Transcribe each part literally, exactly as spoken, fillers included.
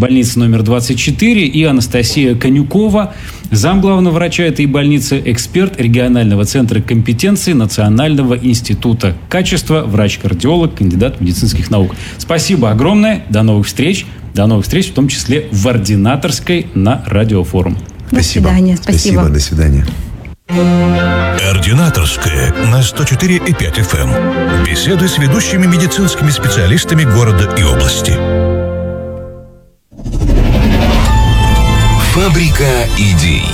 больницы номер двадцать четыре, и Анастасия Конюкова, замглавного врача этой больницы, эксперт регионального центра компетенции Национального института качества, врач-кардиолог, кандидат медицинских наук. Спасибо огромное. До новых встреч. До новых встреч, в том числе в ординаторской на Радиофорум. Спасибо. До свидания. Спасибо. Спасибо. До свидания. Ординаторская на сто четыре и пять эф эм. Беседы с ведущими медицинскими специалистами города и области. Фабрика идей.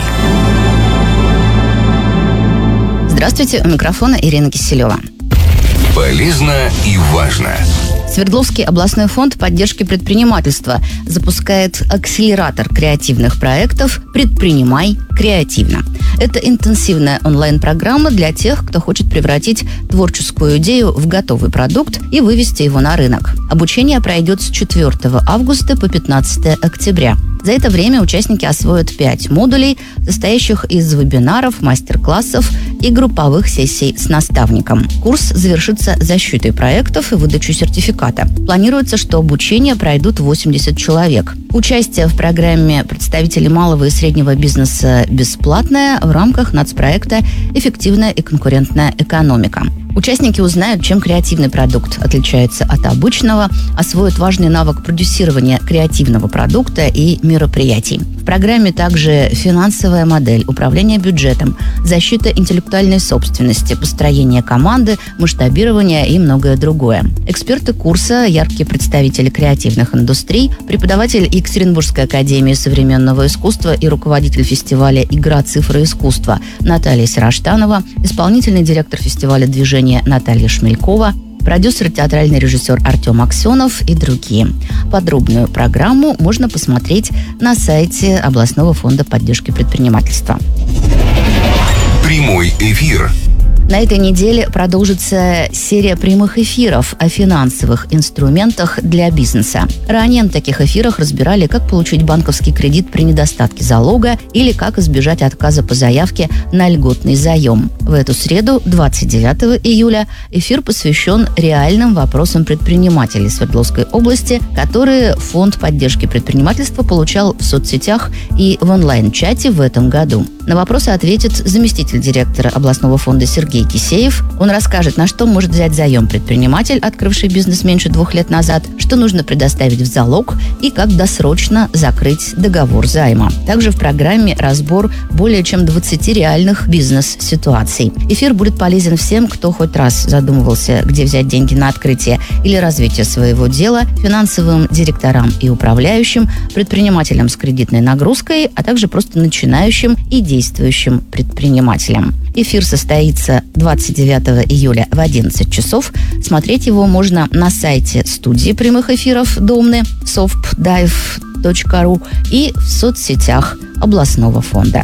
Здравствуйте, у микрофона Ирина Киселева. Полезно и важно. Свердловский областной фонд поддержки предпринимательства запускает акселератор креативных проектов «Предпринимай креативно». Это интенсивная онлайн-программа для тех, кто хочет превратить творческую идею в готовый продукт и вывести его на рынок. Обучение пройдет с четвёртого августа по пятнадцатое октября. За это время участники освоят пять модулей, состоящих из вебинаров, мастер-классов и групповых сессий с наставником. Курс завершится защитой проектов и выдачей сертификата. Планируется, что обучение пройдут восемьдесят человек. Участие в программе представителей малого и среднего бизнеса бесплатное в рамках нацпроекта «Эффективная и конкурентная экономика». Участники узнают, чем креативный продукт отличается от обычного, освоят важный навык продюсирования креативного продукта и мероприятий. В программе также финансовая модель, управление бюджетом, защита интеллектуальной собственности, построение команды, масштабирование и многое другое. Эксперты курса, яркие представители креативных индустрий, преподаватель Екатеринбургской академии современного искусства и руководитель фестиваля «Игра, цифра, искусство» Наталья Сираштанова, исполнительный директор фестиваля «Движение» Наталья Шмелькова, продюсер, театральный режиссер Артем Аксенов и другие. Подробную программу можно посмотреть на сайте областного фонда поддержки предпринимательства. Прямой эфир. На этой неделе продолжится серия прямых эфиров о финансовых инструментах для бизнеса. Ранее на таких эфирах разбирали, как получить банковский кредит при недостатке залога или как избежать отказа по заявке на льготный заем. В эту среду, двадцать девятого июля, эфир посвящен реальным вопросам предпринимателей Свердловской области, которые Фонд поддержки предпринимательства получал в соцсетях и в онлайн-чате в этом году. На вопросы ответит заместитель директора областного фонда Сергей Кисеев. Он расскажет, на что может взять заем предприниматель, открывший бизнес меньше двух лет назад, что нужно предоставить в залог и как досрочно закрыть договор займа. Также в программе разбор более чем двадцати реальных бизнес-ситуаций. Эфир будет полезен всем, кто хоть раз задумывался, где взять деньги на открытие или развитие своего дела, финансовым директорам и управляющим, предпринимателям с кредитной нагрузкой, а также просто начинающим и действующим предпринимателям. Эфир состоится двадцать девятого июля в одиннадцать часов. Смотреть его можно на сайте студии прямых эфиров Домны софтдайв точка ру и в соцсетях областного фонда.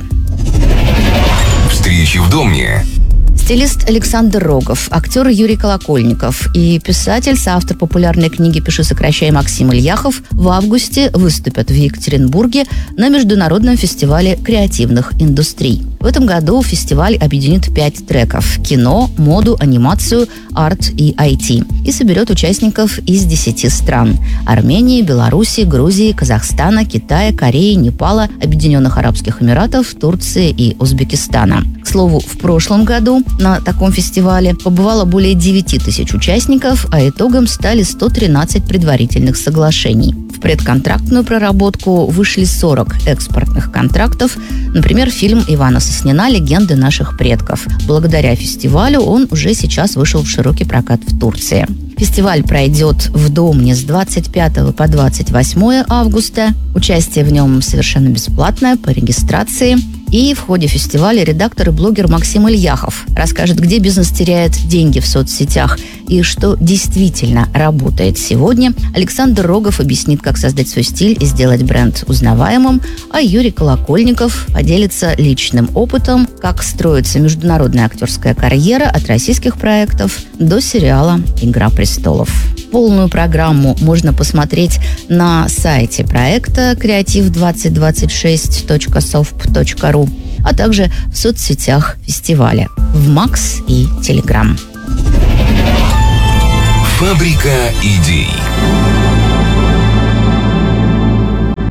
Встречи в Домне. Стилист Александр Рогов, актер Юрий Колокольников и писатель, соавтор популярной книги «Пиши, сокращай» Максим Ильяхов в августе выступят в Екатеринбурге на Международном фестивале креативных индустрий. В этом году фестиваль объединит пять треков – кино, моду, анимацию, арт и ай ти. И соберет участников из десяти стран – Армении, Беларуси, Грузии, Казахстана, Китая, Кореи, Непала, Объединенных Арабских Эмиратов, Турции и Узбекистана. К слову, в прошлом году на таком фестивале побывало более девяти тысяч участников, а итогом стали сто тринадцать предварительных соглашений. В предконтрактную проработку вышли сорок экспортных контрактов. Например, фильм Ивана Соснина «Легенды наших предков». Благодаря фестивалю он уже сейчас вышел в широкий прокат в Турции. Фестиваль пройдет в Домне с двадцать пятого по двадцать восьмое августа. Участие в нем совершенно бесплатное по регистрации. И в ходе фестиваля редактор и блогер Максим Ильяхов расскажет, где бизнес теряет деньги в соцсетях и что действительно работает сегодня. Александр Рогов объяснит, как создать свой стиль и сделать бренд узнаваемым, а Юрий Колокольников поделится личным опытом, как строится международная актерская карьера от российских проектов до сериала «Игра престолов». Полную программу можно посмотреть на сайте проекта креатив двадцать двадцать шесть точка софт точка ру, а также в соцсетях фестиваля в Макс и Телеграм. Фабрика идей.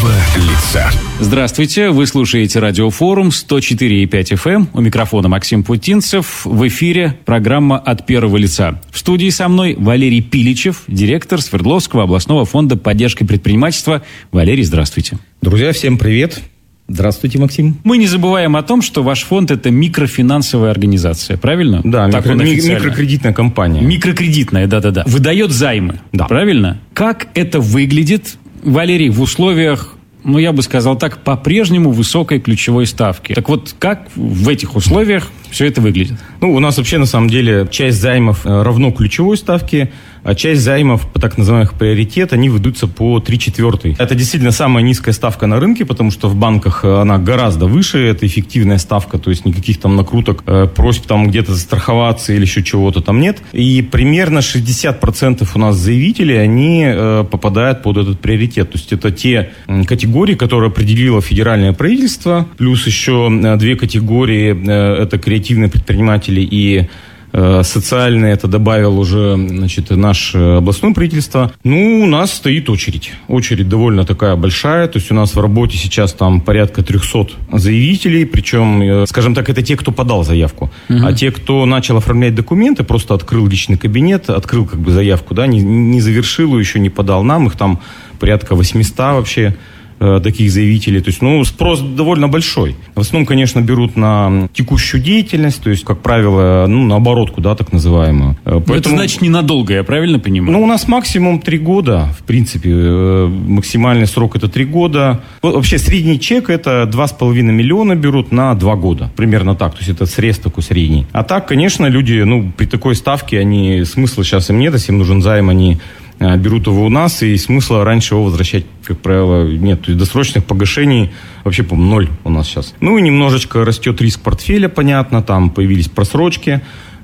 первого лица. Здравствуйте, вы слушаете Радиофорум сто четыре и пять эф эм. У микрофона Максим Путинцев. В эфире программа «От первого лица». В студии со мной Валерий Пиличев, директор Свердловского областного фонда поддержки предпринимательства. Валерий, здравствуйте. Друзья, всем привет. Здравствуйте, Максим. Мы не забываем о том, что ваш фонд – это микрофинансовая организация, правильно? Да, микро, ми, микрокредитная компания. Микрокредитная, да-да-да. Выдает займы, да. Правильно? Как это выглядит, Валерий, в условиях, ну, я бы сказал так, по-прежнему высокой ключевой ставки? Так вот, как в этих условиях все это выглядит? Ну, у нас вообще, на самом деле, часть займов равно ключевой ставке, а часть займов по так называемых приоритет, они выдаются по три четвертых. Это действительно самая низкая ставка на рынке, потому что в банках она гораздо выше, это эффективная ставка, то есть никаких там накруток, э, просьб там где-то застраховаться или еще чего-то там нет. И примерно шестьдесят процентов у нас заявителей, они э, попадают под этот приоритет. То есть это те э, категории, которые определило федеральное правительство, плюс еще э, две категории, э, это креативные предприниматели и социальное, это добавил уже, значит, наше областное правительство. Ну, у нас стоит очередь. Очередь довольно такая большая. То есть у нас в работе сейчас там порядка триста заявителей. Причем, скажем так, это те, кто подал заявку. Uh-huh. А те, кто начал оформлять документы, просто открыл личный кабинет, открыл как бы заявку, да, не, не завершил ее, еще не подал нам. Их там порядка восемьсот вообще. Таких заявителей. То есть, ну, спрос довольно большой. В основном, конечно, берут на текущую деятельность, то есть, как правило, ну, на оборотку, да, так называемую. Поэтому... Это значит ненадолго, я правильно понимаю? Ну, у нас максимум три года, в принципе. Максимальный срок это три года. Вообще, средний чек это два с половиной миллиона берут на два года. Примерно так. То есть, это срез такой средний. А так, конечно, люди, ну, при такой ставке, они, смысла сейчас им нет, если им нужен займ, они берут его у нас, и смысла раньше его возвращать, как правило, нет. То есть досрочных погашений вообще, по-моему, ноль у нас сейчас. Ну и немножечко растет риск портфеля, понятно, там появились просрочки,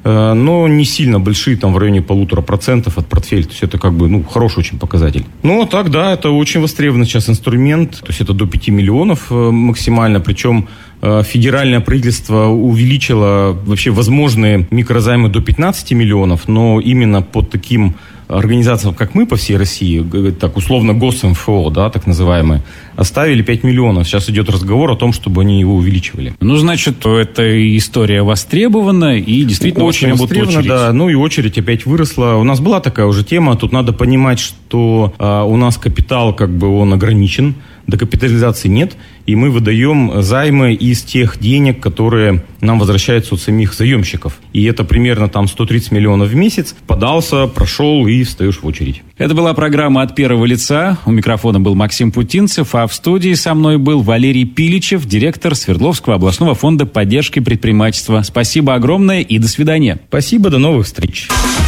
но не сильно большие, там в районе полутора процентов от портфеля. То есть это как бы, ну, хороший очень показатель. Ну, а так, да, это очень востребованный сейчас инструмент. То есть это до пяти миллионов максимально, причем федеральное правительство увеличило вообще возможные микрозаймы до пятнадцати миллионов, но именно под таким организациям, как мы по всей России, так условно ГосМФО, да, так называемые, оставили пять миллионов. Сейчас идет разговор о том, чтобы они его увеличивали. Ну, значит, эта история востребована и действительно очень востребована, да. Ну и очередь опять выросла. У нас была такая уже тема. Тут надо понимать, что а, у нас капитал, как бы, он ограничен. Докапитализации нет, и мы выдаем займы из тех денег, которые нам возвращаются от самих заемщиков. И это примерно там сто тридцать миллионов в месяц. Подался, прошел и встаешь в очередь. Это была программа «От первого лица». У микрофона был Максим Путинцев, а в студии со мной был Валерий Пиличев, директор Свердловского областного фонда поддержки предпринимательства. Спасибо огромное и до свидания. Спасибо, до новых встреч.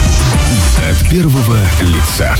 От первого лица.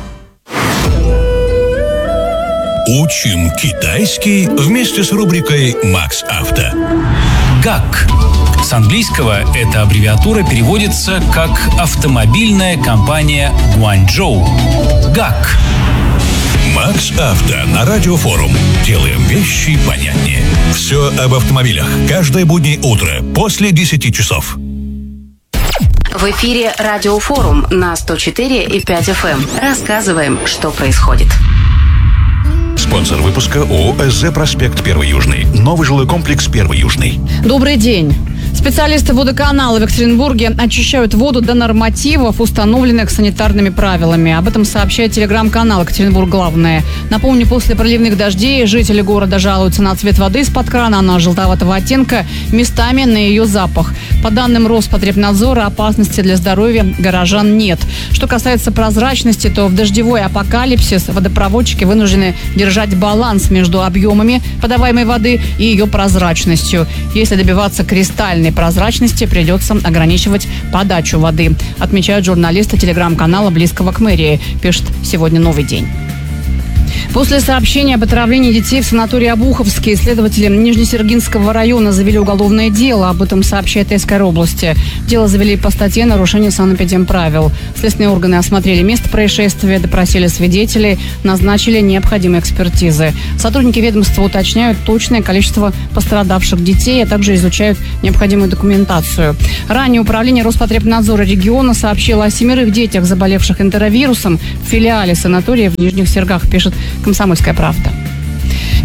Учим китайский вместе с рубрикой «Макс Авто». ГАК. С английского эта аббревиатура переводится как «Автомобильная компания Гуанчжоу». ГАК. «Макс Авто» на Радиофорум. Делаем вещи понятнее. Все об автомобилях. Каждое буднее утро после десяти часов. В эфире Радиофорум на сто четыре и пять эф эм. Рассказываем, что происходит. Спонсор выпуска ООО «СЗ Проспект Первый Южный». Новый жилой комплекс Первый Южный. Добрый день. Специалисты водоканала в Екатеринбурге очищают воду до нормативов, установленных санитарными правилами. Об этом сообщает телеграм-канал «Екатеринбург Главное». Напомню, после проливных дождей жители города жалуются на цвет воды из-под крана. Она желтоватого оттенка, местами на ее запах. По данным Роспотребнадзора, опасности для здоровья горожан нет. Что касается прозрачности, то в дождевой апокалипсис водопроводчики вынуждены держать баланс между объемами подаваемой воды и ее прозрачностью. Если добиваться кристальной прозрачности, придется ограничивать подачу воды, отмечают журналисты телеграм-канала близкого к мэрии, пишет «Сегодня новый день». После сообщения об отравлении детей в санатории Обуховске следователи Нижнесергинского района завели уголовное дело. Об этом сообщает СКР области. Дело завели по статье «Нарушение санэпидемправил». Следственные органы осмотрели место происшествия, допросили свидетелей, назначили необходимые экспертизы. Сотрудники ведомства уточняют точное количество пострадавших детей, а также изучают необходимую документацию. Ранее управление Роспотребнадзора региона сообщило о семерых детях, заболевших энтеровирусом в филиале санатория в Нижних Сергах, пишет «Комсомольская правда».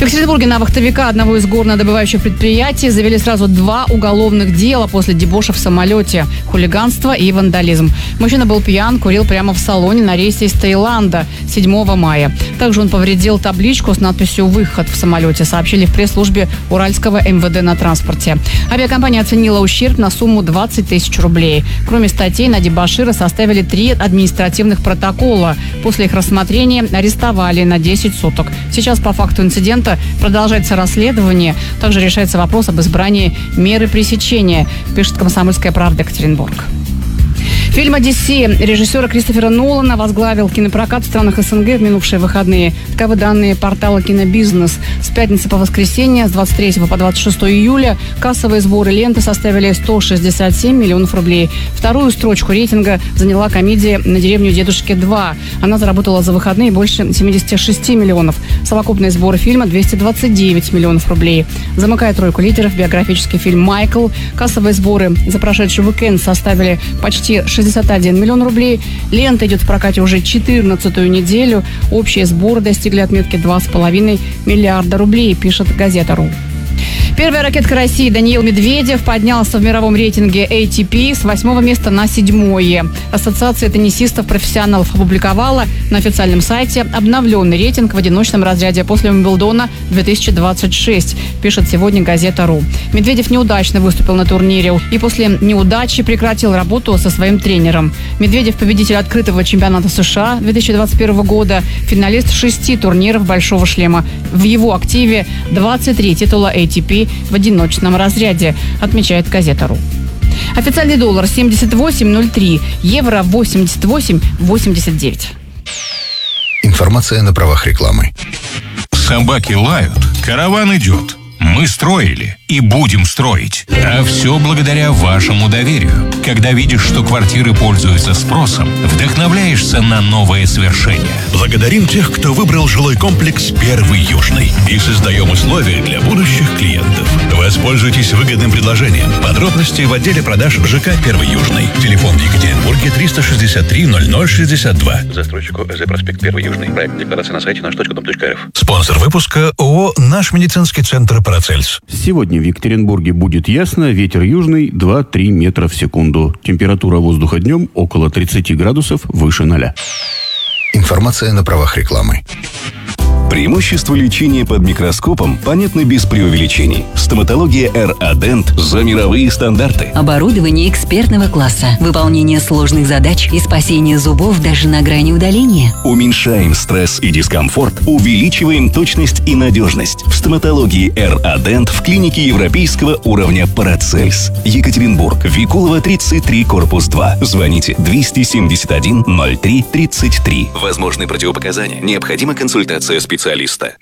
В Екатеринбурге на вахтовика одного из горнодобывающих предприятий завели сразу два уголовных дела после дебоша в самолете. Хулиганство и вандализм. Мужчина был пьян, курил прямо в салоне на рейсе из Таиланда седьмого мая. Также он повредил табличку с надписью «Выход» в самолете, сообщили в пресс-службе Уральского эм вэ дэ на транспорте. Авиакомпания оценила ущерб на сумму двадцать тысяч рублей. Кроме статей, на дебошира составили три административных протокола. После их рассмотрения арестовали на десять суток. Сейчас по факту инцидента продолжается расследование. Также решается вопрос об избрании меры пресечения, пишет «Комсомольская правда» Екатеринбург. Фильм «Одиссея» режиссера Кристофера Нолана возглавил кинопрокат в странах эс эн гэ в минувшие выходные. Таковы данные портала «Кинобизнес». С пятницы по воскресенье, с двадцать третьего по двадцать шестое июля, кассовые сборы ленты составили сто шестьдесят семь миллионов рублей. Вторую строчку рейтинга заняла комедия «На деревню дедушки два». Она заработала за выходные больше семьдесят шесть миллионов. Совокупные сборы фильма двести двадцать девять миллионов рублей. Замыкая тройку лидеров биографический фильм «Майкл». Кассовые сборы за прошедший уикенд составили почти шестьдесят один миллион рублей. Лента идет в прокате уже четырнадцатую неделю. Общие сборы достигли отметки два с половиной миллиарда рублей, пишет газета.ру. Первая ракетка России Даниил Медведев поднялся в мировом рейтинге эй ти пи с восьмого места на седьмое. Ассоциация теннисистов-профессионалов опубликовала на официальном сайте обновленный рейтинг в одиночном разряде после Уимблдона две тысячи двадцать шесть, пишет сегодня газета.ру. Медведев неудачно выступил на турнире и после неудачи прекратил работу со своим тренером. Медведев – победитель открытого чемпионата США две тысячи двадцать первого года, финалист шести турниров «Большого шлема». В его активе двадцать три титула эй ти пи в одиночном разряде, отмечает газета.ру. Официальный доллар семьдесят восемь ноль три, евро восемьдесят восемь восемьдесят девять. Информация на правах рекламы. Собаки лают, караван идет. Мы строили и будем строить. А все благодаря вашему доверию. Когда видишь, что квартиры пользуются спросом, вдохновляешься на новые свершения. Благодарим тех, кто выбрал жилой комплекс «Первый Южный». И создаем условия для будущих клиентов. Воспользуйтесь выгодным предложением. Подробности в отделе продаж ЖК «Первый Южный». Телефон в Екатеринбурге триста шестьдесят три ноль ноль шестьдесят два. Застройщику ЭЗ проспект Первый Южный. Проект декларации на сайте наш точка дом точка эр эф. Спонсор выпуска ООО «Наш медицинский центр Парацельс». Сегодня в Екатеринбурге будет ясно, ветер южный два-три метра в секунду. Температура воздуха днем около тридцать градусов выше ноля. Информация на правах рекламы. Преимущества лечения под микроскопом понятны без преувеличений. Стоматология эр а Dent за мировые стандарты. Оборудование экспертного класса, выполнение сложных задач и спасение зубов даже на грани удаления. Уменьшаем стресс и дискомфорт, увеличиваем точность и надежность. В стоматологии эр а Dent в клинике европейского уровня Парацельс. Екатеринбург, Викулова, тридцать три, корпус два. Звоните двести семьдесят один ноль три тридцать три. Возможны противопоказания. Необходима консультация специалиста. специалиста.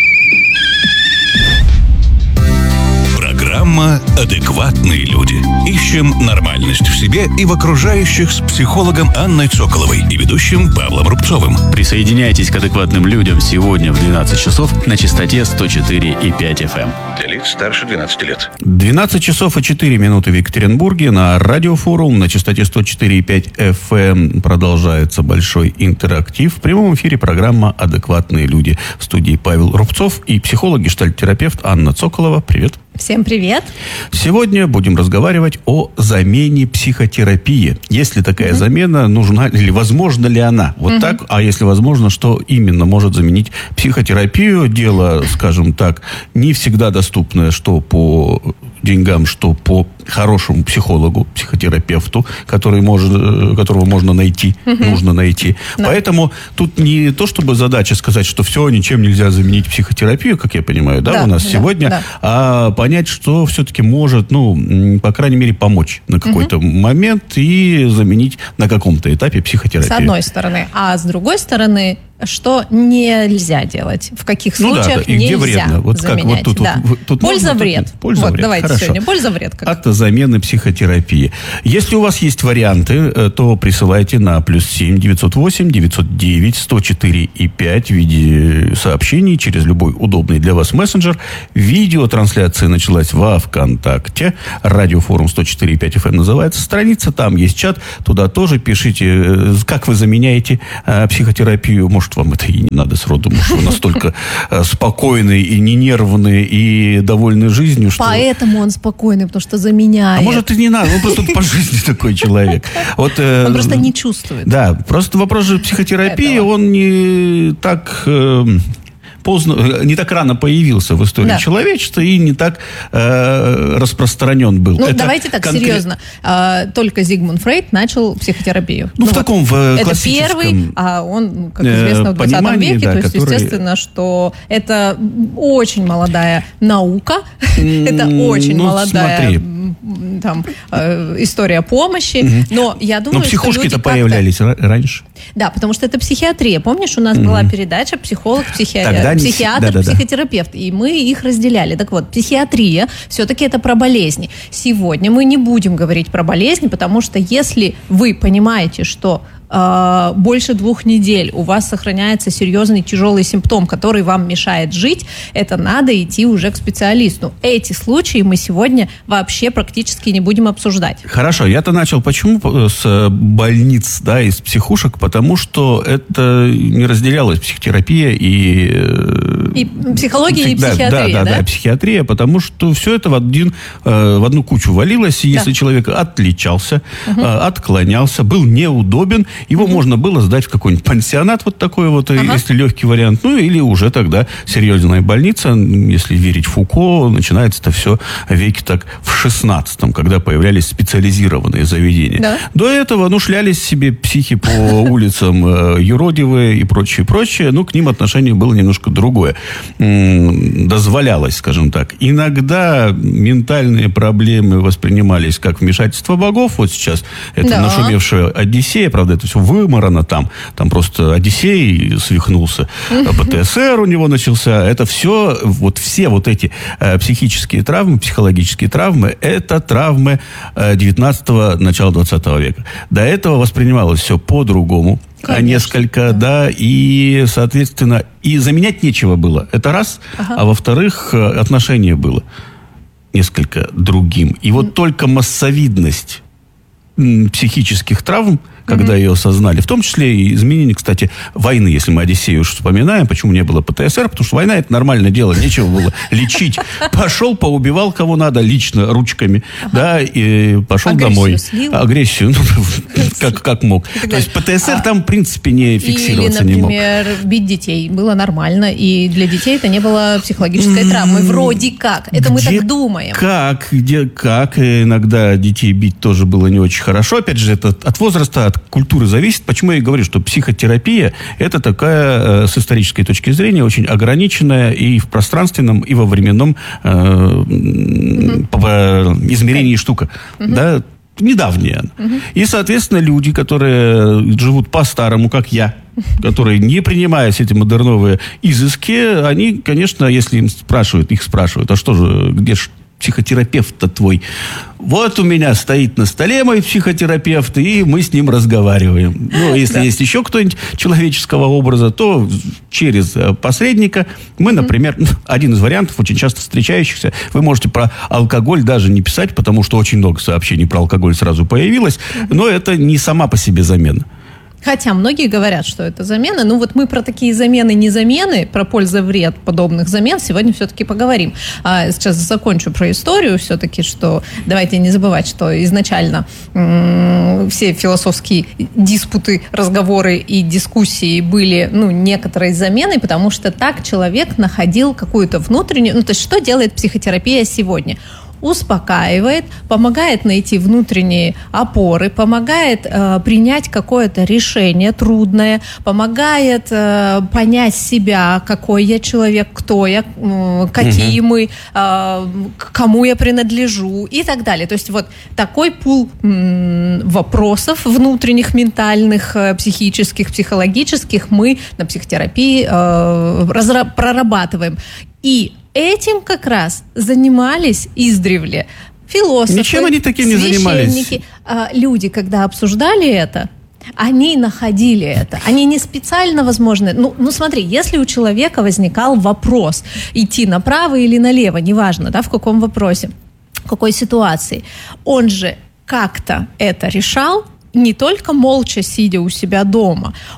Программа «Адекватные люди». Ищем нормальность в себе и в окружающих с психологом Анной Цоколовой и ведущим Павлом Рубцовым. Присоединяйтесь к адекватным людям сегодня в двенадцать часов на частоте сто четыре и пять эф эм. Для лиц старше двенадцати лет. двенадцать часов и четыре минуты в Екатеринбурге. На радиофорум на частоте сто четыре и пять эф эм продолжается большой интерактив. В прямом эфире программа «Адекватные люди». В студии Павел Рубцов и психолог-гештальт-терапевт Анна Цоколова. Привет. Всем привет. Сегодня будем разговаривать о замене психотерапии. Есть ли такая mm-hmm. замена, нужна или возможна ли она? Вот mm-hmm. так, а если возможно, что именно может заменить психотерапию? Дело, скажем так, не всегда доступное, что по деньгам, что по хорошему психологу, психотерапевту, который может, которого можно найти, mm-hmm. нужно найти. Да. Поэтому тут не то, чтобы задача сказать, что все, ничем нельзя заменить психотерапию, как я понимаю, да, да у нас да, сегодня, да. а понять, что все-таки может, ну, по крайней мере, помочь на какой-то угу. момент и заменить на каком-то этапе психотерапию. С одной стороны. А с другой стороны, что нельзя делать? В каких ну случаях да, да. И нельзя где вредно? Вот заменять? Как? Вот тут, да. вот, тут польза-вред. Тут, польза-вред. Вот, давайте Хорошо. Сегодня. Польза-вред. Как? Акта замены психотерапии. Если у вас есть варианты, то присылайте на плюс семь девятьсот восемь девятьсот девять сто четыре и пять в виде сообщений через любой удобный для вас мессенджер. Видеотрансляция началась во ВКонтакте. Радиофорум сто четыре и пять эф эм называется. Страница, там есть чат. Туда тоже пишите, как вы заменяете психотерапию. Может, может, вам это и не надо сроду, может, вы настолько спокойный и не нервный и довольный жизнью, что... Поэтому он спокойный, потому что заменяет. А может, и не надо, он просто по жизни такой человек. Он просто не чувствует. Да, просто вопрос же психотерапии, он не так... поздно, не так рано появился в истории да. человечества и не так э, распространен был. Ну, это давайте так, конкрет... серьезно. А, только Зигмунд Фрейд начал психотерапию. Ну, ну в вот таком в это первый, а он, как известно, в двадцатом веке, да, то есть, который... естественно, что это очень молодая наука, это очень молодая там, история помощи, но я думаю, но психушки-то появлялись раньше. Да, потому что это психиатрия. Помнишь, у нас была передача «Психолог, психиатр». Психиатр, да, да, психотерапевт, да. И мы их разделяли. Так вот, психиатрия все-таки это про болезни. Сегодня мы не будем говорить про болезни, потому что если вы понимаете, что э, больше двух недель у вас сохраняется серьезный тяжелый симптом, который вам мешает жить, это надо идти уже к специалисту. Эти случаи мы сегодня вообще практически не будем обсуждать. Хорошо, я-то начал почему с больниц, да, из психушек, потому что это не разделялась психотерапия и... И психология, и психиатрия, да? Да, да, да, да, психиатрия, потому что все это в, один, в одну кучу валилось, и да. если человек отличался, угу. отклонялся, был неудобен, его угу. можно было сдать в какой-нибудь пансионат, вот такой вот, ага. если легкий вариант, ну или уже тогда серьезная больница, если верить Фуко, начинается это все веке так в шестнадцатом, когда появлялись специализированные заведения. Да. До этого, ну, шлялись себе психи по улицам юродивые и прочее, прочее, но к ним отношение было немножко другое. Дозволялось, скажем так. Иногда ментальные проблемы воспринимались как вмешательство богов. Вот сейчас это да. нашумевшая Одиссея, правда, это все вымарано там. Там просто Одиссей свихнулся, ПТСР у него начался. Это все, вот все вот эти э, психические травмы, психологические травмы, это травмы э, девятнадцатого, начала двадцатого века. До этого воспринималось все по-другому. Конечно, несколько, да. да, и, соответственно, и заменять нечего было. Это раз. Ага. А во-вторых, отношение было несколько другим. И вот mm. только массовидность психических травм, когда mm-hmm. ее осознали, в том числе и изменение, кстати, войны, если мы Одиссею уж вспоминаем, почему не было ПТСР, потому что война это нормальное дело, нечего было лечить. Пошел, поубивал кого надо лично, ручками, ага. да, и пошел агрессию домой. Слил. Агрессию, ну, как, как мог. То есть ПТСР а, там, в принципе, не фиксироваться или, не мог. Или, например, бить детей было нормально, и для детей это не было психологической mm-hmm. травмой. Вроде как. Это где, мы так думаем. Как, где, как. Иногда детей бить тоже было не очень хорошо. Опять же, это от возраста, от культуры зависит. Почему я и говорю, что психотерапия это такая, с исторической точки зрения, очень ограниченная и в пространственном, и во временном э, mm-hmm. измерении штука. Mm-hmm. Да? Недавняя. Mm-hmm. И, соответственно, люди, которые живут по-старому, как я, которые не принимая все эти модерновые изыски, они, конечно, если им спрашивают, их спрашивают, а что же, где же психотерапевт-то твой? Вот у меня стоит на столе мой психотерапевт, и мы с ним разговариваем. Ну, если да. есть еще кто-нибудь человеческого образа, то через посредника мы, например, один из вариантов, очень часто встречающихся, вы можете про алкоголь даже не писать, потому что очень много сообщений про алкоголь сразу появилось, но это не сама по себе замена. Хотя многие говорят, что это замена. Ну вот мы про такие замены, не замены, про пользу-вред подобных замен сегодня все-таки поговорим. А сейчас закончу про историю все-таки, что давайте не забывать, что изначально м- все философские диспуты, разговоры и дискуссии были, ну, некоторой заменой, потому что так человек находил какую-то внутреннюю... Ну, то есть что делает психотерапия сегодня? Успокаивает, помогает найти внутренние опоры, помогает э, принять какое-то решение трудное, помогает э, понять себя, какой я человек, кто я, э, какие угу. мы, э, к кому я принадлежу и так далее. То есть вот такой пул м, вопросов внутренних, ментальных, э, психических, психологических мы на психотерапии э, разра- прорабатываем. И этим как раз занимались издревле философы, ничем они таким не занимались. Люди, когда обсуждали это, они находили это. Они не специально, возможно... Ну, ну, смотри, если у человека возникал вопрос, идти направо или налево, неважно, да, в каком вопросе, в какой ситуации, он же как-то это решал, не только молча сидя у себя дома. Он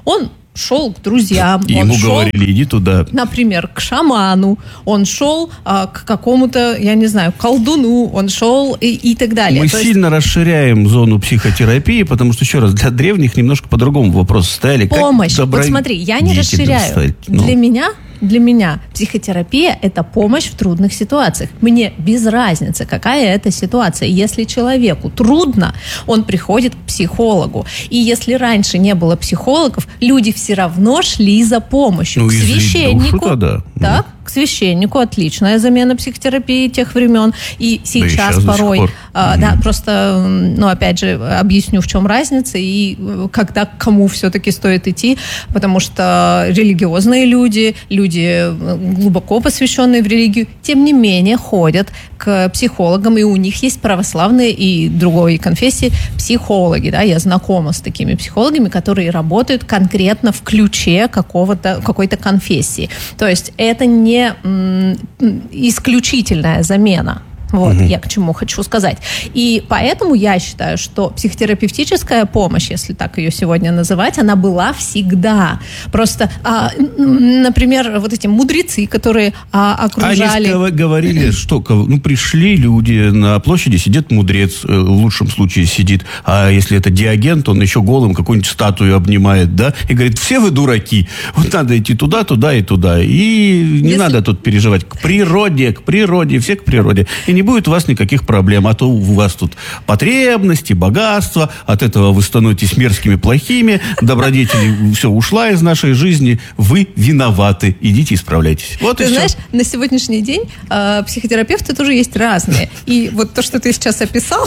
шел к друзьям. И он ему шел, говорили, иди туда. Например, к шаману. Он шел а, к какому-то, я не знаю, колдуну. Он шел и, и так далее. Мы То сильно есть... расширяем зону психотерапии, потому что, еще раз, для древних немножко по-другому вопросы стояли. Помощь. Вот смотри, я не расширяю. Ну. Для меня... Для меня психотерапия – это помощь в трудных ситуациях. Мне без разницы, какая это ситуация. Если человеку трудно, он приходит к психологу. И если раньше не было психологов, люди все равно шли за помощью. Ну, к священнику. Душу, да. Так, к священнику. Отличная замена психотерапии тех времен. И сейчас, да и порой, а, да, просто, ну, опять же, объясню, в чем разница и когда к кому все-таки стоит идти, потому что религиозные люди, люди глубоко посвященные в религию, тем не менее ходят к психологам, и у них есть православные и другой конфессии психологи, да, я знакома с такими психологами, которые работают конкретно в ключе какого-то, какой-то конфессии. То есть это не м, исключительная замена. Вот, угу. я к чему хочу сказать. И поэтому я считаю, что психотерапевтическая помощь, если так ее сегодня называть, она была всегда. Просто, а, например, вот эти мудрецы, которые а, окружали... Они говорили, что ну, пришли люди, на площади сидит мудрец, в лучшем случае сидит, а если это Диоген, то он еще голым какую-нибудь статую обнимает, да, и говорит, все вы дураки, вот надо идти туда, туда и туда. И не если... надо тут переживать. К природе, к природе, все к природе. И не будет у вас никаких проблем. А то у вас тут потребности, богатство. От этого вы становитесь мерзкими, плохими. Добродетель все ушла из нашей жизни. Вы виноваты. Идите исправляйтесь. Вот ты и знаешь, все. На сегодняшний день э, психотерапевты тоже есть разные. И вот то, что ты сейчас описал,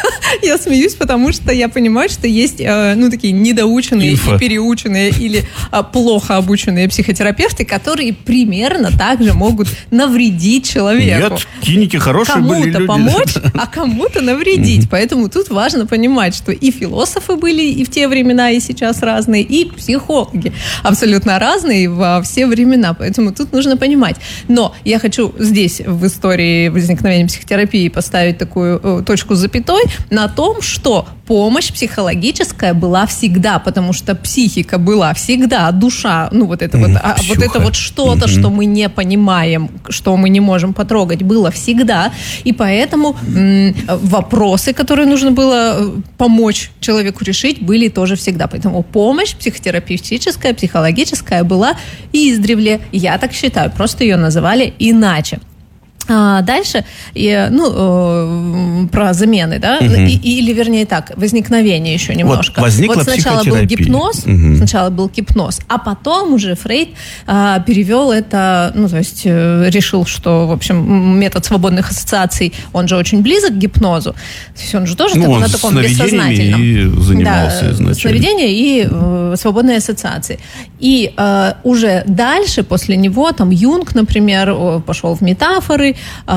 я смеюсь, потому что я понимаю, что есть э, ну, такие недоученные Инфа. и переученные или э, плохо обученные психотерапевты, которые примерно так же могут навредить человеку. Нет, киники хорошие были люди. Кому-то помочь, а кому-то навредить. Поэтому тут важно понимать, что и философы были и в те времена, и сейчас разные, и психологи абсолютно разные во все времена. Поэтому тут нужно понимать. Но я хочу здесь в истории возникновения психотерапии поставить такую э, точку с запятой на том, что помощь психологическая была всегда, потому что психика была всегда, душа, ну вот это вот, а, вот это вот что-то, что мы не понимаем, что мы не можем потрогать, было всегда. И поэтому м, вопросы, которые нужно было помочь человеку решить, были тоже всегда. Поэтому помощь психотерапевтическая, психологическая была издревле. Я так считаю, просто ее называли иначе. А дальше, и, ну, э, про замены, да, угу. и, или, вернее так, возникновение еще немножко. Вот, возникла вот сначала был гипноз, угу. сначала был гипноз, а потом уже Фрейд э, перевел это, ну, то есть э, решил, что, в общем, метод свободных ассоциаций, он же очень близок к гипнозу, то есть он же тоже ну, так, он на таком бессознательном. И занимался да, изначально. Сновидения и э, свободные ассоциации. И э, уже дальше, после него, там, Юнг, например, пошел в метафоры,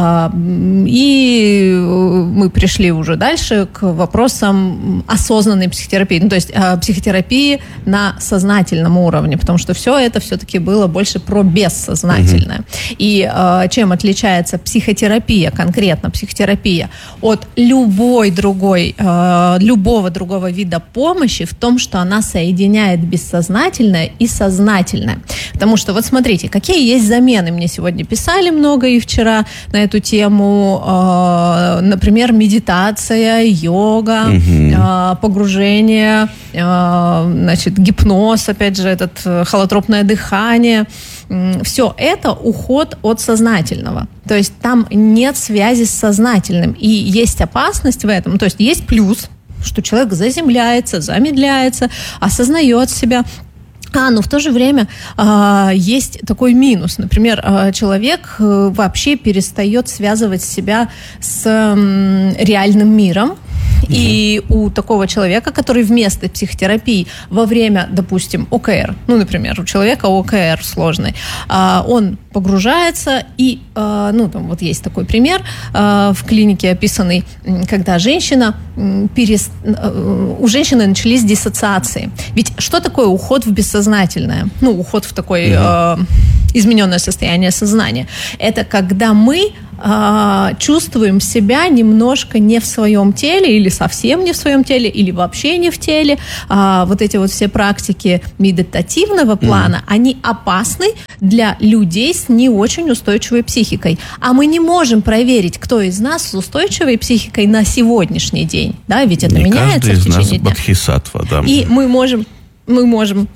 и мы пришли уже дальше к вопросам осознанной психотерапии. Ну, то есть психотерапии на сознательном уровне, потому что все это все-таки было больше про бессознательное. Угу. И чем отличается психотерапия, конкретно психотерапия, от любой другой, любого другого вида помощи в том, что она соединяет бессознательное и сознательное. Потому что, вот смотрите, какие есть замены. Мне сегодня писали много и вчера на эту тему, э, например, медитация, йога, угу. э, погружение, э, значит, гипноз, опять же, этот э, холотропное дыхание. Э, все это уход от сознательного. То есть там нет связи с сознательным. И есть опасность в этом. То есть есть плюс, что человек заземляется, замедляется, осознает себя. А, но в то же время э, есть такой минус. Например, э, человек э, вообще перестает связывать себя с э, реальным миром. И у такого человека, который вместо психотерапии во время, допустим, ОКР, ну, например, у человека ОКР сложный, он погружается и, ну, там вот есть такой пример в клинике описанный, когда женщина, перест... у женщины начались диссоциации. Ведь что такое уход в бессознательное? Ну, уход в такое mm-hmm. измененное состояние сознания. Это когда мы э, чувствуем себя немножко не в своем теле, или совсем не в своем теле, или вообще не в теле. Э, вот эти вот все практики медитативного плана, mm. они опасны для людей с не очень устойчивой психикой. А мы не можем проверить, кто из нас с устойчивой психикой на сегодняшний день. Да, ведь это не меняется в течение дня. Бодхисаттва, да. И мы можем мы можем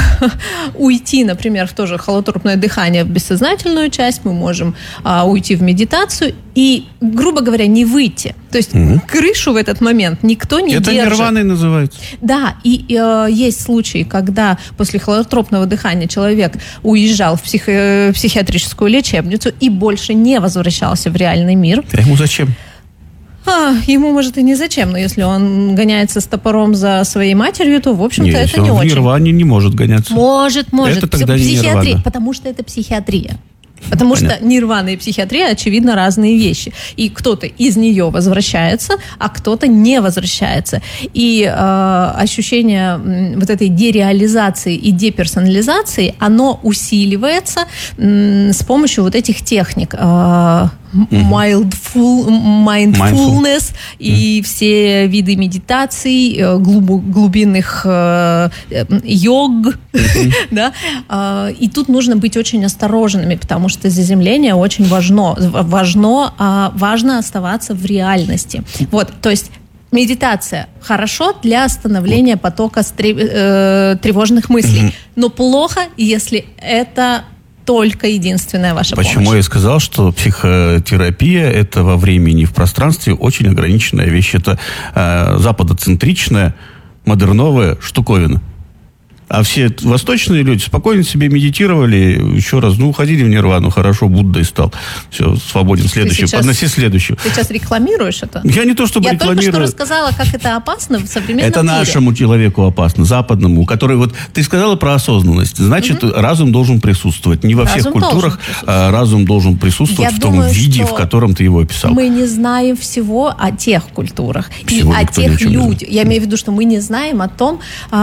уйти, например, в то же холотропное дыхание в бессознательную часть, мы можем а, уйти в медитацию и, грубо говоря, не выйти. То есть угу. крышу в этот момент никто не Это держит. Это нирваной называется. Да, и э, есть случаи, когда после холотропного дыхания человек уезжал в психо- психиатрическую лечебницу и больше не возвращался в реальный мир. А ему зачем? А, ему, может, и не зачем, но если он гоняется с топором за своей матерью, то, в общем-то, не, это не он очень. в нирване не может гоняться. Может, может. Это тогда не психиатрия, нирвана. Потому что это психиатрия. Потому Понятно. что нирвана и психиатрия, очевидно, разные вещи. И кто-то из нее возвращается, а кто-то не возвращается. И э, ощущение м, вот этой дереализации и деперсонализации, оно усиливается м, с помощью вот этих техник. Э, Mindful, mindfulness Mindful. и mm. все виды медитаций, глуб, глубинных э, йог. Mm-hmm. да? И тут нужно быть очень осторожными, потому что заземление очень важно. Важно, важно оставаться в реальности. Вот, то есть медитация хорошо для остановления потока тревожных мыслей, mm-hmm. но плохо, если это только единственная ваша Почему помощь. я сказал, что психотерапия – это во времени и в пространстве очень ограниченная вещь. Это э, западоцентричная, модерновая штуковина. А все восточные люди спокойно себе медитировали, еще раз, ну, уходили в нирвану, хорошо, Буддой стал. Все, свободен. Следующий, сейчас, подноси следующую. Ты сейчас рекламируешь это? Я не то, чтобы Я рекламирую. Я только что рассказала, как это опасно в современном это мире. Это нашему человеку опасно, западному, который, вот, ты сказала про осознанность, значит, угу. разум должен присутствовать. Не во разум всех культурах а разум должен присутствовать Я в том думаю, виде, в котором ты его описал. Мы не знаем всего о тех культурах всего и о тех людях. Я имею в виду, что мы не знаем о том,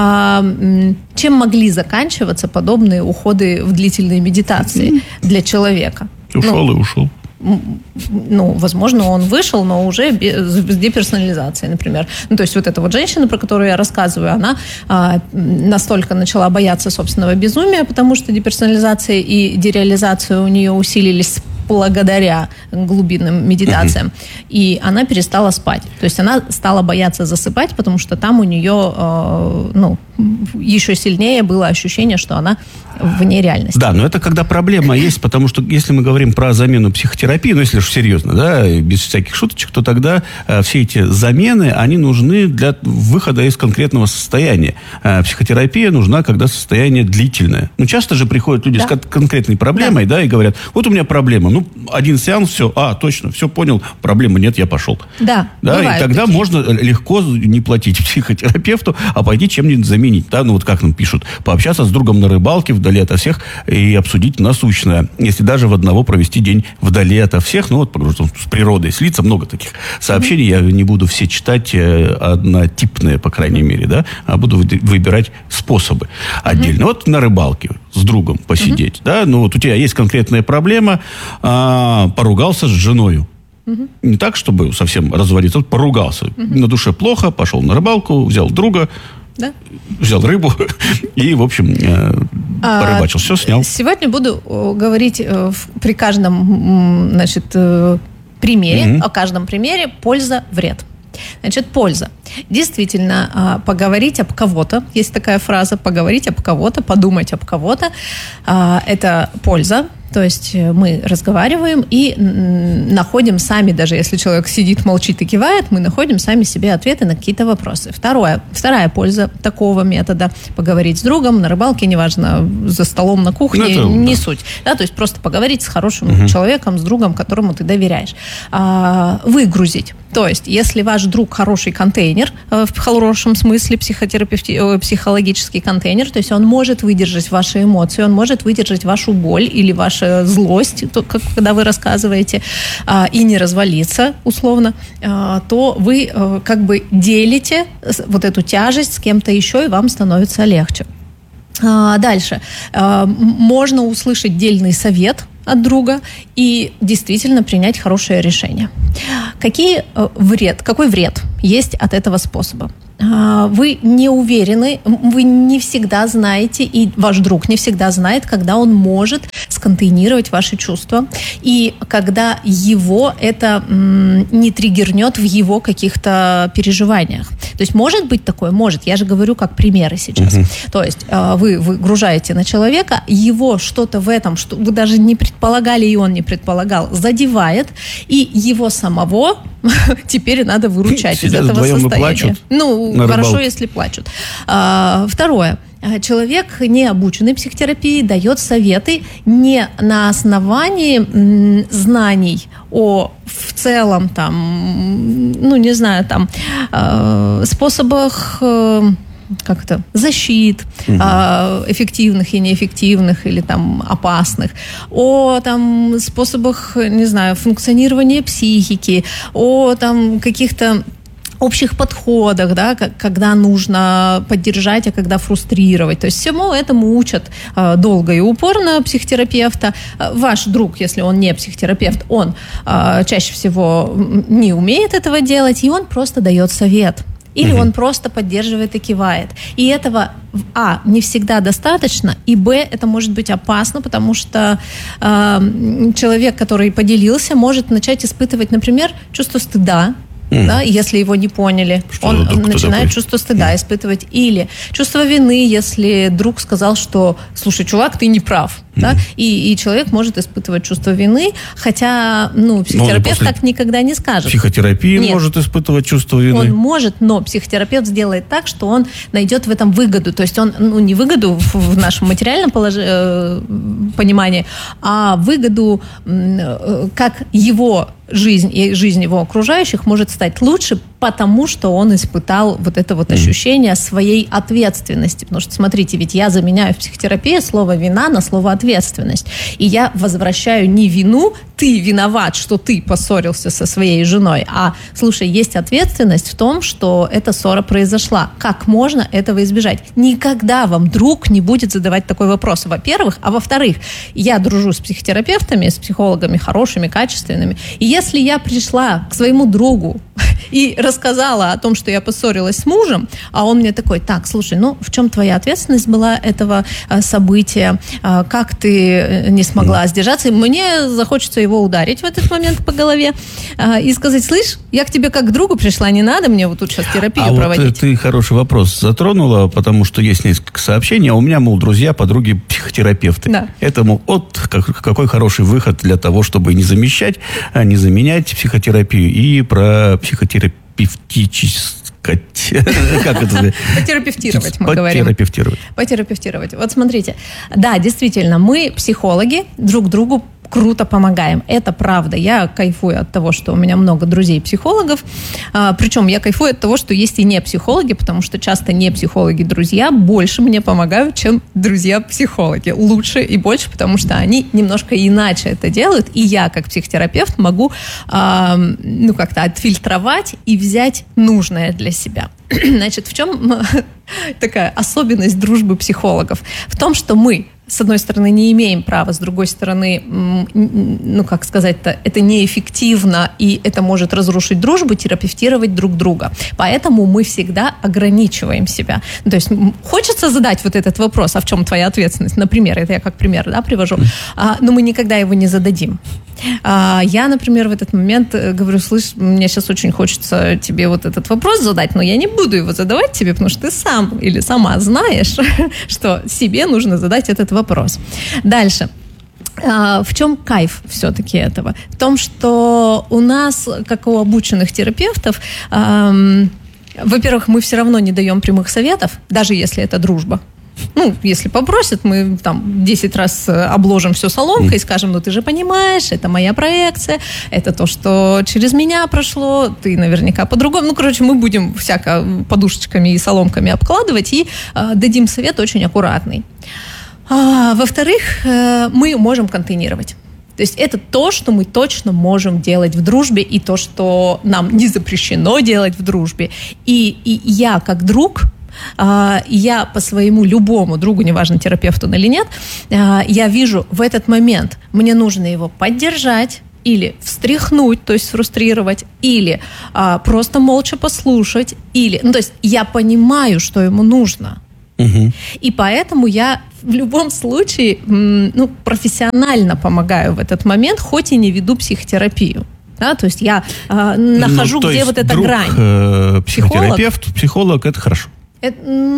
чем могли заканчиваться подобные уходы в длительные медитации для человека. Ушел ну, и ушел. Ну, возможно, он вышел, но уже без, без деперсонализации, например. Ну, то есть вот эта вот женщина, про которую я рассказываю, она а, настолько начала бояться собственного безумия, потому что деперсонализация и дереализация у нее усилились благодаря глубинным медитациям. Uh-huh. И она перестала спать. То есть она стала бояться засыпать, потому что там у нее э, ну, еще сильнее было ощущение, что она вне реальности. Да, но это когда проблема есть, потому что если мы говорим про замену психотерапии, ну, если уж серьезно, да, без всяких шуточек, то тогда э, все эти замены, они нужны для выхода из конкретного состояния. Э, психотерапия нужна, когда состояние длительное. Ну, часто же приходят люди да. с кон- конкретной проблемой, да. да, и говорят, вот у меня проблема, ну, один сеанс, все, а, точно, все понял, проблемы нет, я пошел. Да, да, и тогда такие. Можно легко не платить психотерапевту, а пойти чем-нибудь заменить, да, ну, вот как нам пишут, пообщаться с другом на рыбалке вдали ото всех и обсудить насущное, если даже в одного провести день вдали ото всех, ну, вот, потому что с природой слиться, много таких сообщений, mm-hmm. я не буду все читать однотипные, по крайней мере, да, а буду выбирать способы отдельно. Mm-hmm. Вот на рыбалке с другом посидеть, mm-hmm. да, ну, вот у тебя есть конкретная проблема, а, поругался с женою. Угу. Не так, чтобы совсем разводиться, вот поругался. Угу. На душе плохо, пошел на рыбалку, взял друга, да? взял рыбу и, в общем, а, порыбачил. Все снял. Сегодня буду говорить при каждом, значит, примере, угу. о каждом примере польза-вред. Значит, польза. Действительно, поговорить об кого-то, есть такая фраза, поговорить об кого-то, подумать об кого-то, это польза. То есть мы разговариваем и находим сами, даже если человек сидит, молчит и кивает, мы находим сами себе ответы на какие-то вопросы. Второе, вторая польза такого метода – поговорить с другом на рыбалке, неважно, за столом, на кухне, это, не да. суть. Да, то есть просто поговорить с хорошим угу. человеком, с другом, которому ты доверяешь. А, выгрузить. То есть, если ваш друг хороший контейнер, в хорошем смысле психотерапевти... психологический контейнер, то есть он может выдержать ваши эмоции, он может выдержать вашу боль или вашу злость, то, как, когда вы рассказываете, а, и не развалиться, условно, а, то вы а, как бы делите вот эту тяжесть с кем-то еще, и вам становится легче. А, дальше. А, можно услышать дельный совет, от друга и действительно принять хорошее решение. Какие вред, какой вред есть от этого способа? Вы не уверены, вы не всегда знаете, и ваш друг не всегда знает, когда он может сконтейнировать ваши чувства, и когда его это м, не триггернет в его каких-то переживаниях. То есть может быть такое? Может. Я же говорю как примеры сейчас. Uh-huh. То есть вы выгружаете на человека, его что-то в этом, что вы даже не предполагали, и он не предполагал, задевает, и его самого теперь надо выручать из этого состояния. Ну, хорошо, если плачут. А, второе. Человек, не обученный психотерапией, дает советы не на основании м, знаний о в целом там, ну, не знаю, там, э, способах... Э, как это, защит, угу. э, эффективных и неэффективных или там опасных, о там способах, не знаю, функционирования психики, о там каких-то общих подходах, да, когда нужно поддержать, а когда фрустрировать. То есть всему этому учат э, долго и упорно психотерапевта. Ваш друг, если он не психотерапевт, он э, чаще всего не умеет этого делать, и он просто дает совет. Или угу. он просто поддерживает и кивает. И этого, а, не всегда достаточно, и, б, это может быть опасно, потому что э, человек, который поделился, может начать испытывать, например, чувство стыда, Mm. да, если его не поняли, что он начинает такой? чувство стыда mm. испытывать. Или чувство вины, если друг сказал, что слушай, чувак, ты не прав. Mm. Да? И, и человек может испытывать чувство вины, хотя ну, психотерапевт так никогда не скажет. Психотерапия Нет. может испытывать чувство вины. Он может, но психотерапевт сделает так, что он найдет в этом выгоду. То есть он, ну, не выгоду в, в нашем материальном полож... э, понимании, а выгоду, э, как его жизнь и жизнь его окружающих может стать лучше, потому что он испытал вот это вот ощущение своей ответственности. Потому что, смотрите, ведь я заменяю в психотерапии слово «вина» на слово «ответственность». И я возвращаю не вину, ты виноват, что ты поссорился со своей женой, а, слушай, есть ответственность в том, что эта ссора произошла. Как можно этого избежать? Никогда вам друг не будет задавать такой вопрос, во-первых. А во-вторых, я дружу с психотерапевтами, с психологами хорошими, качественными. И если я пришла к своему другу и рассказала о том, что я поссорилась с мужем, а он мне такой: так, слушай, ну в чем твоя ответственность была этого э, события, э, как ты не смогла сдержаться, и мне захочется его ударить в этот момент по голове э, и сказать: слышь, я к тебе как к другу пришла, не надо мне вот тут сейчас терапию а проводить. Вот ты хороший вопрос затронула, потому что есть несколько сообщений, а у меня, мол, друзья, подруги психотерапевты. Да. Это, мол, вот как, какой хороший выход для того, чтобы не замещать, а не заменять психотерапию, и про психотерапевтическое как это? Потерапевтировать, мы говорим. Потерапевтировать. Потерапевтировать. Вот смотрите. Да, действительно, мы, психологи, друг другу круто помогаем. Это правда. Я кайфую от того, что у меня много друзей-психологов. А, причем я кайфую от того, что есть и не психологи, потому что часто не психологи-друзья больше мне помогают, чем друзья-психологи. Лучше и больше, потому что они немножко иначе это делают. И я, как психотерапевт, могу а, ну, как-то отфильтровать и взять нужное для себя. Значит, в чем такая особенность дружбы психологов? В том, что мы, с одной стороны, не имеем права, с другой стороны, ну, как сказать-то, это неэффективно, и это может разрушить дружбу, терапевтировать друг друга. Поэтому мы всегда ограничиваем себя. То есть хочется задать вот этот вопрос: а в чем твоя ответственность? Например, это я как пример, да, привожу. А, но мы никогда его не зададим. А, я, например, в этот момент говорю: слышь, мне сейчас очень хочется тебе вот этот вопрос задать, но я не буду его задавать тебе, потому что ты сам или сама знаешь, что себе нужно задать этот вопрос. Вопрос. Дальше. В чем кайф все-таки этого? В том, что у нас, как у обученных терапевтов, эм, во-первых, мы все равно не даем прямых советов, даже если это дружба. Ну, если попросят, мы там десять раз обложим все соломкой и скажем: ну ты же понимаешь, это моя проекция, это то, что через меня прошло, ты наверняка по-другому. Ну, короче, мы будем всяко подушечками и соломками обкладывать и э, дадим совет очень аккуратный. А, во-вторых, мы можем контейнировать. То есть это то, что мы точно можем делать в дружбе, и то, что нам не запрещено делать в дружбе. И, и я, как друг, я по своему любому другу, неважно, терапевту он или нет, я вижу в этот момент, мне нужно его поддержать, или встряхнуть, то есть фрустрировать, или а, просто молча послушать, или... Ну, то есть я понимаю, что ему нужно. Угу. И поэтому я в любом случае м, ну, профессионально помогаю в этот момент, хоть и не веду психотерапию. Да, то есть я э, нахожу, ну, где вот эта друг, грань. Э, психотерапевт, психолог, психолог, это хорошо. Это...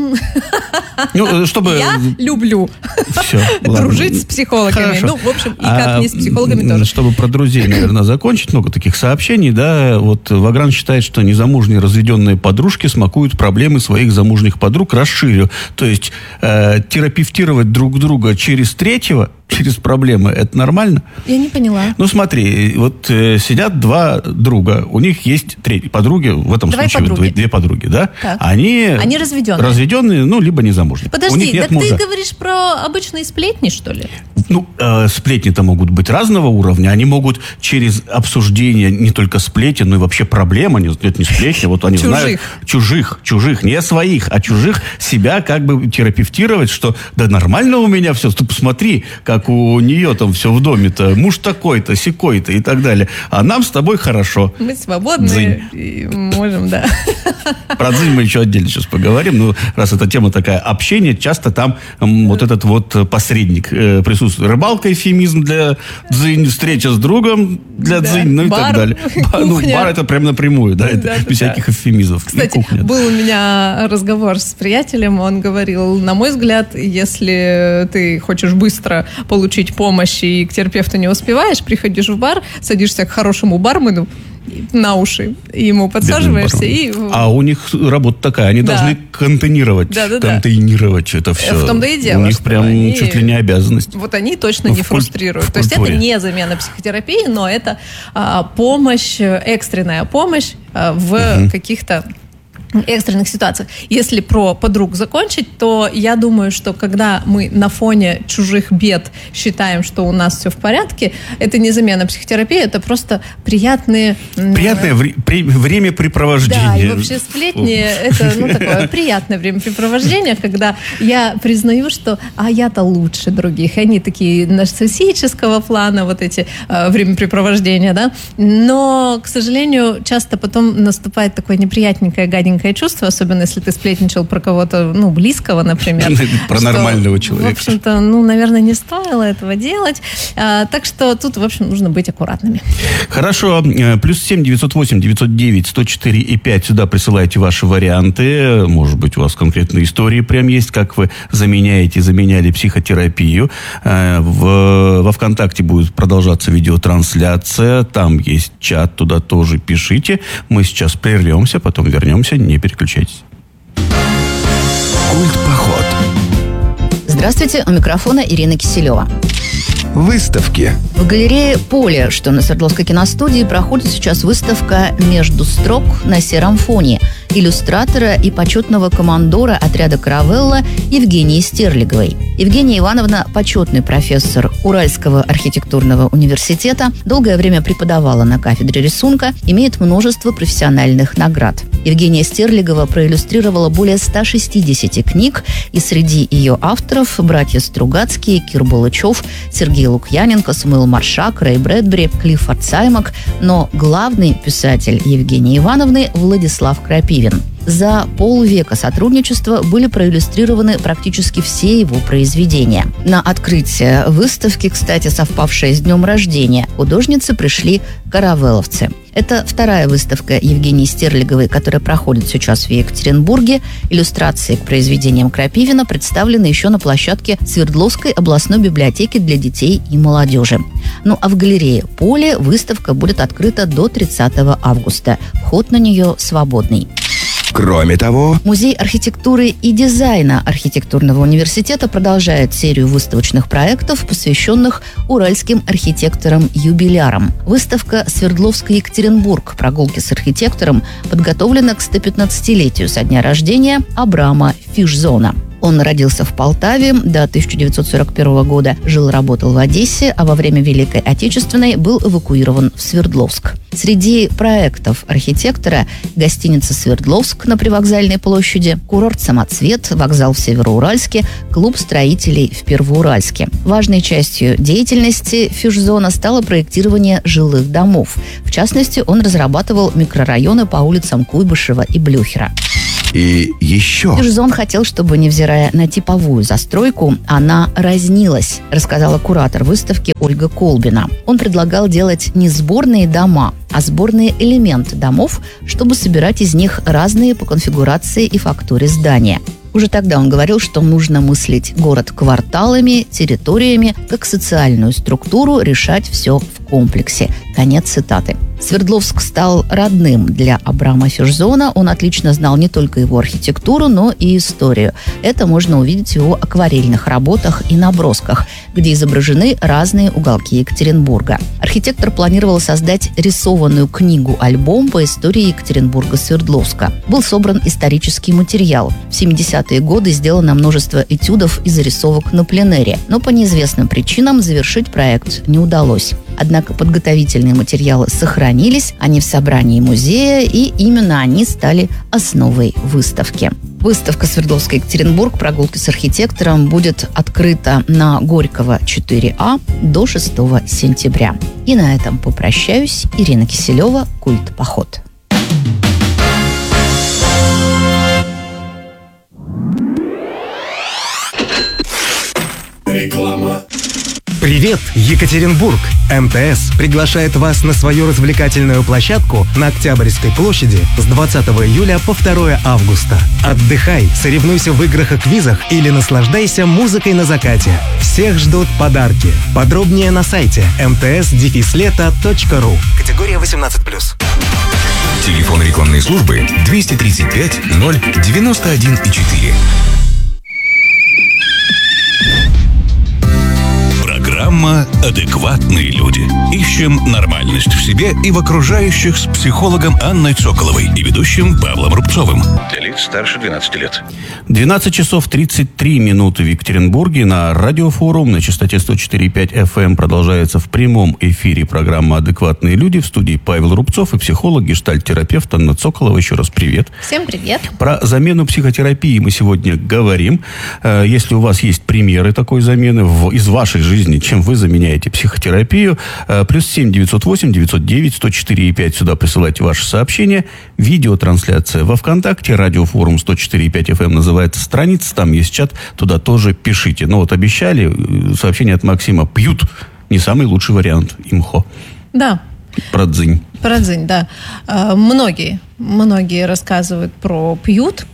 Ну, чтобы... Я люблю Все, дружить с психологами. Хорошо. Ну, в общем, и как а, не с психологами тоже. Чтобы про друзей, наверное, закончить, много таких сообщений, да, вот Вагран считает, что незамужние разведенные подружки смакуют проблемы своих замужних подруг. Расширю. То есть э, терапевтировать друг друга через третьего, через проблемы, это нормально? Я не поняла. Ну, смотри, вот э, сидят два друга, у них есть третьи подруги, в этом Давай случае подруги. две, две подруги, да? Так. Они... Они разведенные. Разведенные, ну, либо незамужние. Подожди, у них нет так мужа. ты говоришь про обычные сплетни, что ли? Ну, э, сплетни-то могут быть разного уровня. Они могут через обсуждение не только сплетен, но и вообще проблем. Они, это не сплетни, вот они Чужих. знают... Чужих. Чужих. Не своих, а чужих себя как бы терапевтировать, что да нормально у меня все. Ты посмотри, как у нее там все в доме-то. Муж такой-то, сякой-то и так далее. А нам с тобой хорошо. Мы свободны Дзынь. и можем, да. Про дзынь мы еще отдельно сейчас поговорим. Ну, раз эта тема такая общение, часто там м, вот этот вот посредник э, присутствует. Рыбалка — эфемизм для дзынь, встреча с другом для Да. дзынь, ну и Бар, так далее. Ба- ну, кухня. бар — это прям напрямую, да, это Да, да, без да. всяких эфемизмов. И Кстати, кухня. был у меня разговор с приятелем, он говорил, на мой взгляд, если ты хочешь быстро получить помощь и к терапевту не успеваешь, приходишь в бар, садишься к хорошему бармену на уши, и ему подсаживаешься и... А у них работа такая, они Да. должны контейнировать, Да, да, да. контейнировать это все. В том-то и дело, У них что прям они- чуть ли не обязанность. Вот они точно Ну, не в куль- фрустрируют. в То есть это культуре. не замена психотерапии, но это а, помощь, экстренная помощь а, в Мгм. каких-то экстренных ситуациях. Если про подруг закончить, то я думаю, что когда мы на фоне чужих бед считаем, что у нас все в порядке, это не замена психотерапии, это просто приятные... м, Приятное вре- при- времяпрепровождение. Да, и вообще сплетни — это, ну, такое приятное времяпрепровождение, когда я признаю, что а я-то лучше других. Они такие нарциссического плана, вот эти э, времяпрепровождения, да. Но, к сожалению, часто потом наступает такое неприятненькое, гаденькое чувство, особенно если ты сплетничал про кого-то, ну, близкого, например. Про что, нормального человека. В общем-то, ну, наверное, не стоило этого делать. А, так что тут, в общем, нужно быть аккуратными. Хорошо. Э, Плюс семь девятьсот восемь девятьсот девять сто четыре и пять. Сюда присылайте ваши варианты. Может быть, у вас конкретные истории прям есть, как вы заменяете, заменяли психотерапию. Э, В, во ВКонтакте будет продолжаться видеотрансляция. Там есть чат, туда тоже пишите. Мы сейчас прервемся, потом вернемся. Не переключайтесь. Культ-поход. Здравствуйте, у микрофона Ирина Киселева. Выставки. В галерее «Поле», что на Свердловской киностудии, проходит сейчас выставка «Между строк на сером фоне» иллюстратора и почетного командора отряда «Каравелла» Евгении Стерлиговой. Евгения Ивановна – почетный профессор Уральского архитектурного университета, долгое время преподавала на кафедре рисунка, имеет множество профессиональных наград. Евгения Стерлигова проиллюстрировала более ста шестидесяти книг, и среди ее авторов – братья Стругацкие, Кир Булычев, Сергей Лукьяненко, Самуил Маршак, Рэй Брэдбери, Клиффорд Саймак, но главный писатель Евгении Ивановны – Владислав Крапивин. За полвека сотрудничества были проиллюстрированы практически все его произведения. На открытие выставки, кстати, совпавшее с днем рождения, художницы пришли каравелловцы. Это вторая выставка Евгении Стерлиговой, которая проходит сейчас в Екатеринбурге. Иллюстрации к произведениям Крапивина представлены еще на площадке Свердловской областной библиотеки для детей и молодежи. Ну а в галерее «Поле» выставка будет открыта до тридцатого августа. Вход на нее свободный. Кроме того, Музей архитектуры и дизайна архитектурного университета продолжает серию выставочных проектов, посвященных уральским архитекторам-юбилярам. Выставка «Свердловский Екатеринбург. Прогулки с архитектором» подготовлена к сто пятнадцатилетию со дня рождения Абрама Фишзона. Он родился в Полтаве, до тысяча девятьсот сорок первого года жил и работал в Одессе, а во время Великой Отечественной был эвакуирован в Свердловск. Среди проектов архитектора гостиница «Свердловск» на Привокзальной площади, курорт «Самоцвет», вокзал в Североуральске, клуб строителей в Первоуральске. Важной частью деятельности Фюжзона стало проектирование жилых домов. В частности, он разрабатывал микрорайоны по улицам Куйбышева и Блюхера. И еще... Фюжзон хотел, чтобы, невзирая на типовую застройку, она разнилась, рассказала куратор выставки Ольга Колбина. Он предлагал делать не сборные дома, а сборные элементы домов, чтобы собирать из них разные по конфигурации и фактуре здания. Уже тогда он говорил, что нужно мыслить город кварталами, территориями, как социальную структуру, решать все в комплексе. Конец цитаты. Свердловск стал родным для Абрама Фюжзона. Он отлично знал не только его архитектуру, но и историю. Это можно увидеть в его акварельных работах и набросках, где изображены разные уголки Екатеринбурга. Архитектор планировал создать рисованную книгу-альбом по истории Екатеринбурга-Свердловска. Был собран исторический материал. В семидесятые годы сделано множество этюдов и зарисовок на пленэре, но по неизвестным причинам завершить проект не удалось. Однако подготовительные материалы сохранились, они в собрании музея, и именно они стали основой выставки. Выставка «Свердловский Екатеринбург. Прогулки с архитектором» будет открыта на Горького четыре А до шестого сентября. И на этом попрощаюсь. Ирина Киселева, «Культ-поход». Реклама. Привет, Екатеринбург! эм тэ эс приглашает вас на свою развлекательную площадку на Октябрьской площади с двадцатого июля по второго августа. Отдыхай, соревнуйся в играх и квизах или наслаждайся музыкой на закате. Всех ждут подарки. Подробнее на сайте эм тэ эс дефис лето точка ру. Категория восемнадцать плюс. Телефон рекламной службы двести тридцать пять ноль девяносто один четыре. Программа «Адекватные люди». Ищем нормальность в себе и в окружающих с психологом Анной Цоколовой и ведущим Павлом Рубцовым. Для лиц старше двенадцати лет. двенадцать часов тридцать три минуты в Екатеринбурге. На радиофорум на частоте сто четыре и пять эф эм продолжается в прямом эфире программа «Адекватные люди». В студии Павел Рубцов и психолог, гештальт-терапевт Анна Цоколова. Еще раз привет. Всем привет. Про замену психотерапии мы сегодня говорим. Если у вас есть примеры такой замены в, из вашей жизни, чем вы заменяете психотерапию, плюс семь девятьсот восемь девятьсот девять сто четыре и пять, сюда присылайте ваши сообщения. Видеотрансляция во ВКонтакте, радиофорум сто четыре и пять эф эм называется страница, там есть чат, туда тоже пишите. Ну вот обещали, сообщение от Максима: пьют, не самый лучший вариант, имхо. Да. Про дзынь. Про дзынь, да. Многие, многие рассказывают про пьют,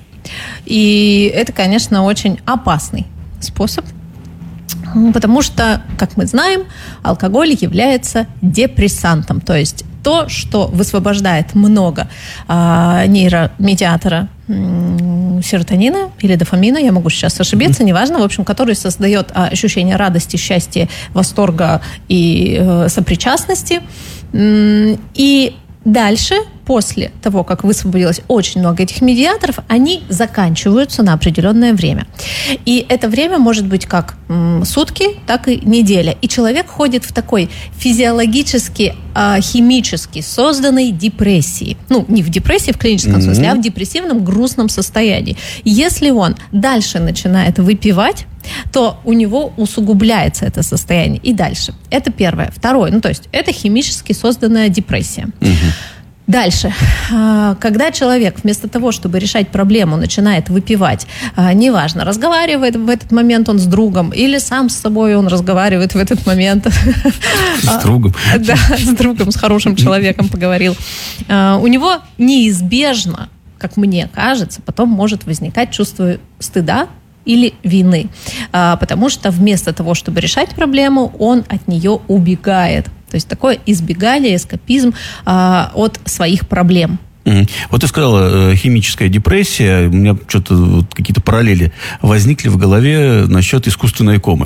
и это, конечно, очень опасный способ. Потому что, как мы знаем, алкоголь является депрессантом. То есть то, что высвобождает много а, нейромедиатора м- серотонина или дофамина, я могу сейчас ошибиться, неважно, в общем, который создает а, ощущение радости, счастья, восторга и э, сопричастности. М- и дальше, после того, как высвободилось очень много этих медиаторов, они заканчиваются на определенное время. И это время может быть как м, сутки, так и неделя. И человек ходит в такой физиологически, э, химически созданной депрессии. Ну, не в депрессии в клиническом mm-hmm. смысле, а в депрессивном грустном состоянии. Если он дальше начинает выпивать, то у него усугубляется это состояние и дальше. Это первое. Второе, ну то есть это химически созданная депрессия. Угу. Дальше. Когда человек вместо того, чтобы решать проблему, начинает выпивать, неважно, разговаривает в этот момент он с другом или сам с собой он разговаривает в этот момент. С другом. Да, с другом, с хорошим человеком поговорил. У него неизбежно, как мне кажется, потом может возникать чувство стыда или вины, потому что вместо того, чтобы решать проблему, он от нее убегает. То есть такое избегание, эскапизм от своих проблем. Вот ты сказала, химическая депрессия, у меня что-то вот какие-то параллели возникли в голове насчет искусственной комы.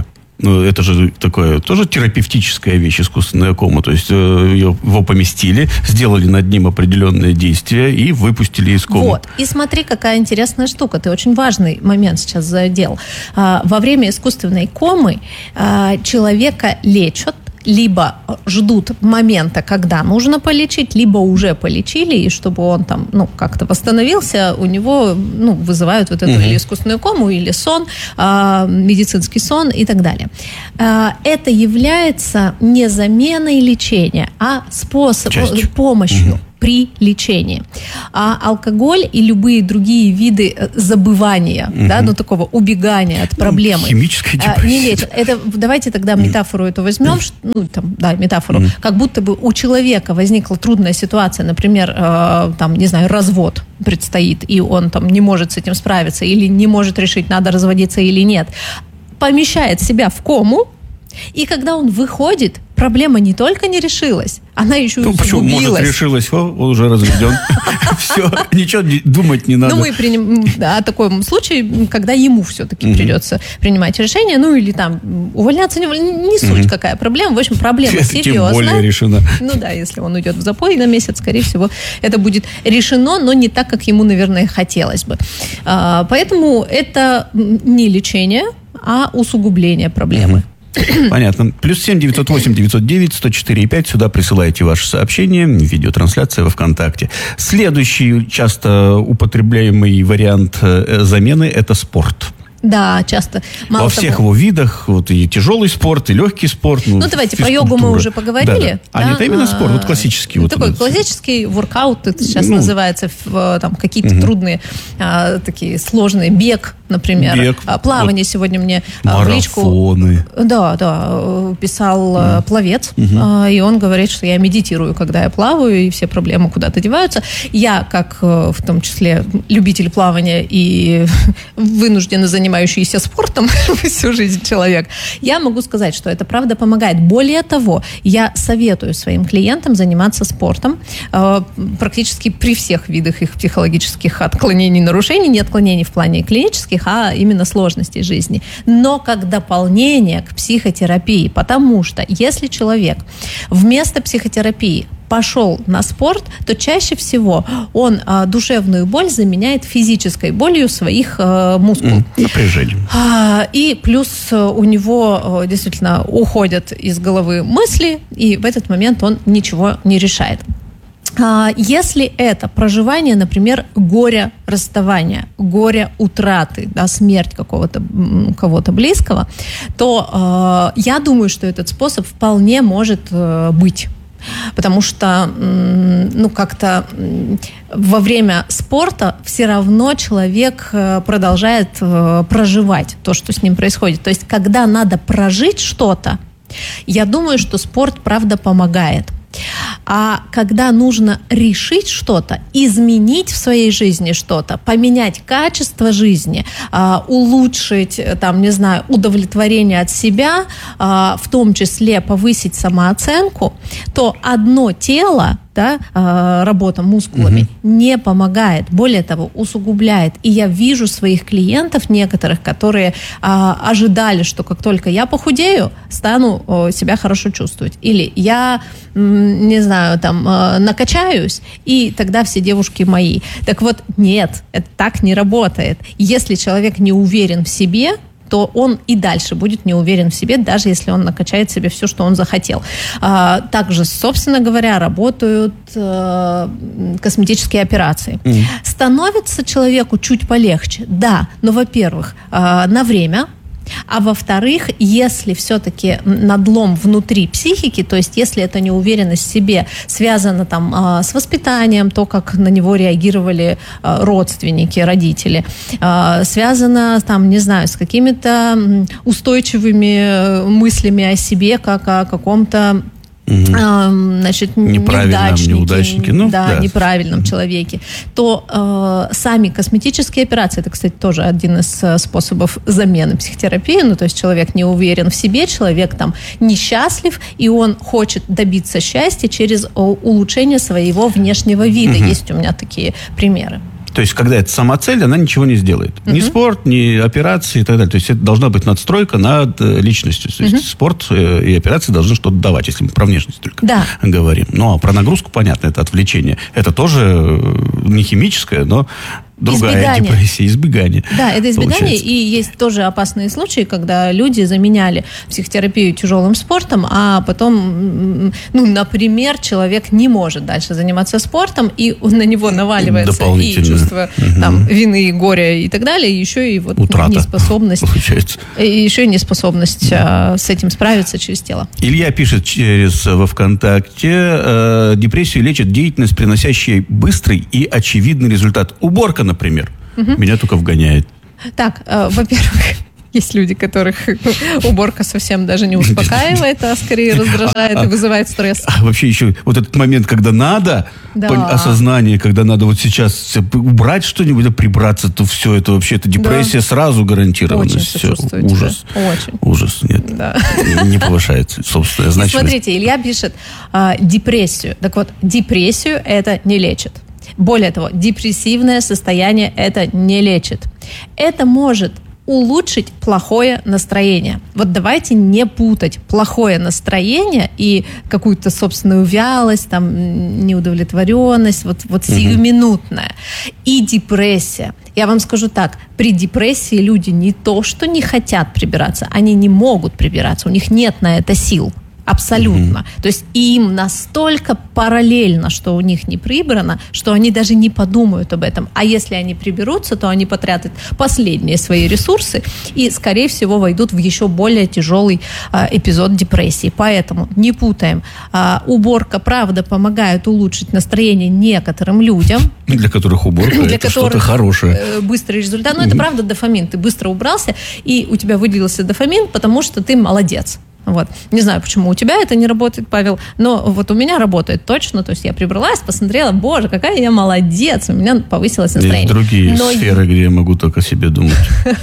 ну, это же такое тоже терапевтическая вещь, искусственная кома. То есть э, его поместили, сделали над ним определенные действия и выпустили из комы. Вот. И смотри, какая интересная штука. Ты очень важный момент сейчас задел. А, во время искусственной комы а, человека лечат, либо ждут момента, когда нужно полечить, либо уже полечили, и чтобы он там, ну, как-то восстановился, у него, ну, вызывают вот эту угу. или искусственную кому, или сон, э, медицинский сон и так далее. Э, это является не заменой лечения, а способом, помощью. Угу. При лечении. А алкоголь и любые другие виды забывания, угу. да, ну, такого убегания от проблемы. Химическая депрессия. Не лечат. Это, давайте тогда метафору эту возьмем, ну, там, да, метафору, угу. как будто бы у человека возникла трудная ситуация, например, э, там, не знаю, развод предстоит, и он там не может с этим справиться, или не может решить, надо разводиться или нет. Помещает себя в кому, и когда он выходит, проблема не только не решилась, она еще и усугубилась. Ну, почему? Может, решилась, о, он уже разведен. Все, ничего думать не надо. Ну, мы приним о таком случае, когда ему все-таки придется принимать решение, ну, или там увольняться, не суть какая проблема. В общем, проблема серьезная. Тем более решена. Ну да, если он уйдет в запой на месяц, скорее всего, это будет решено, но не так, как ему, наверное, хотелось бы. Поэтому это не лечение, а усугубление проблемы. Понятно. Плюс семь девятьсот восемь девятьсот девять сто четыре и пять. Сюда присылайте ваши сообщения. Видеотрансляция во ВКонтакте. Следующий часто употребляемый вариант замены – это спорт. Да, часто. Мало Во того, всех его видах, вот и тяжелый спорт, и легкий спорт. Ну, ну давайте, про йогу мы уже поговорили. Да, да. А да? нет, это именно спорт, вот классический. Ну, вот такой этот. классический воркаут, это сейчас ну, называется, там какие-то угу. трудные, а, такие сложные, бег, например. Бег. Плавание вот. Сегодня мне марафоны. В личку... Да, да, писал угу. пловец, угу. и он говорит, что я медитирую, когда я плаваю, и все проблемы куда-то деваются. Я, как в том числе любитель плавания и вынужденно занимающийся спортом, всю жизнь человек, я могу сказать, что это правда помогает. Более того, я советую своим клиентам заниматься спортом э, практически при всех видах их психологических отклонений, нарушений, не отклонений в плане клинических, а именно сложностей жизни. Но как дополнение к психотерапии, потому что если человек вместо психотерапии пошел на спорт, то чаще всего он а, душевную боль заменяет физической болью своих а, мускул. Напряжением. А, и плюс у него а, действительно уходят из головы мысли, и в этот момент он ничего не решает. Если это проживание, например, горя расставания, горя утраты, да, смерть какого-то, кого-то близкого, то э, я думаю, что этот способ вполне может э, быть. Потому что, ну, как-то во время спорта все равно человек продолжает проживать то, что с ним происходит. То есть, когда надо прожить что-то, я думаю, что спорт, правда, помогает. А когда нужно решить что-то, изменить в своей жизни что-то, поменять качество жизни, улучшить, там, не знаю, удовлетворение от себя, в том числе повысить самооценку, то одно тело, да, работа мускулами, угу. не помогает, более того, усугубляет. И я вижу своих клиентов некоторых, которые а, ожидали, что как только я похудею, стану о, себя хорошо чувствовать. Или я, м, не знаю, там, э, накачаюсь, и тогда все девушки мои. Так вот, нет, это так не работает. Если человек не уверен в себе, то он и дальше будет не уверен в себе, даже если он накачает себе все, что он захотел. Также, собственно говоря, работают косметические операции. Mm. Становится человеку чуть полегче, да, но, во-первых, на время. А во-вторых, если все-таки надлом внутри психики, то есть если эта неуверенность в себе связана там с воспитанием, то, как на него реагировали родственники, родители, связана там, не знаю, с какими-то устойчивыми мыслями о себе, как о каком-то Угу. значит, неудачнике, неудачнике, ну, да, да. неправильном угу. человеке, то э, сами косметические операции, это, кстати, тоже один из способов замены психотерапии, ну, то есть человек не уверен в себе, человек там несчастлив, и он хочет добиться счастья через улучшение своего внешнего вида. Угу. Есть у меня такие примеры. То есть, когда это самоцель, она ничего не сделает. Uh-huh. Ни спорт, ни операции и так далее. То есть, это должна быть надстройка над личностью. То есть, uh-huh. спорт и операции должны что-то давать, если мы про внешность только да. говорим. Ну, а про нагрузку, понятно, это отвлечение. Это тоже не химическое, но другая избегание. Депрессия, избегание. Да, это избегание, получается. И есть тоже опасные случаи, когда люди заменяли психотерапию тяжелым спортом, а потом, ну, например, человек не может дальше заниматься спортом, и на него наваливается и чувство угу. там, вины, горя и так далее, и еще и вот утрата, неспособность, получается. И еще и неспособность да. с этим справиться через тело. Илья пишет через во ВКонтакте, э, депрессию лечит деятельность, приносящая быстрый и очевидный результат. Уборка, например, угу. меня только вгоняет. Так, э, во-первых, есть люди, которых уборка совсем даже не успокаивает, а скорее раздражает и вызывает стресс. А вообще еще вот этот момент, когда надо, да. осознание, когда надо вот сейчас убрать что-нибудь, прибраться, то все это вообще, это депрессия да. сразу гарантирована. Очень все. Ужас. Очень. Ужас, нет. Да. Не повышается собственная значимость. Смотрите, Илья пишет а, депрессию. Так вот, депрессию это не лечит. Более того, депрессивное состояние это не лечит. Это может улучшить плохое настроение. Вот давайте не путать плохое настроение и какую-то собственную вялость, там, неудовлетворенность, вот, вот сиюминутная. И депрессия. Я вам скажу так, при депрессии люди не то, что не хотят прибираться, они не могут прибираться, у них нет на это сил. Абсолютно. Mm-hmm. То есть им настолько параллельно, что у них не прибрано, что они даже не подумают об этом. А если они приберутся, то они потратят последние свои ресурсы и, скорее всего, войдут в еще более тяжелый а, эпизод депрессии. Поэтому не путаем. А, уборка, правда, помогает улучшить настроение некоторым людям. Для которых уборка для это которых что-то хорошее. Быстрый результат. Но mm-hmm. это правда дофамин. Ты быстро убрался, и у тебя выделился дофамин, потому что ты молодец. Вот. Не знаю, почему у тебя это не работает, Павел, но вот у меня работает точно. То есть я прибралась, посмотрела, боже, какая я молодец, у меня повысилось настроение. Есть другие но... сферы, где я могу только о себе думать.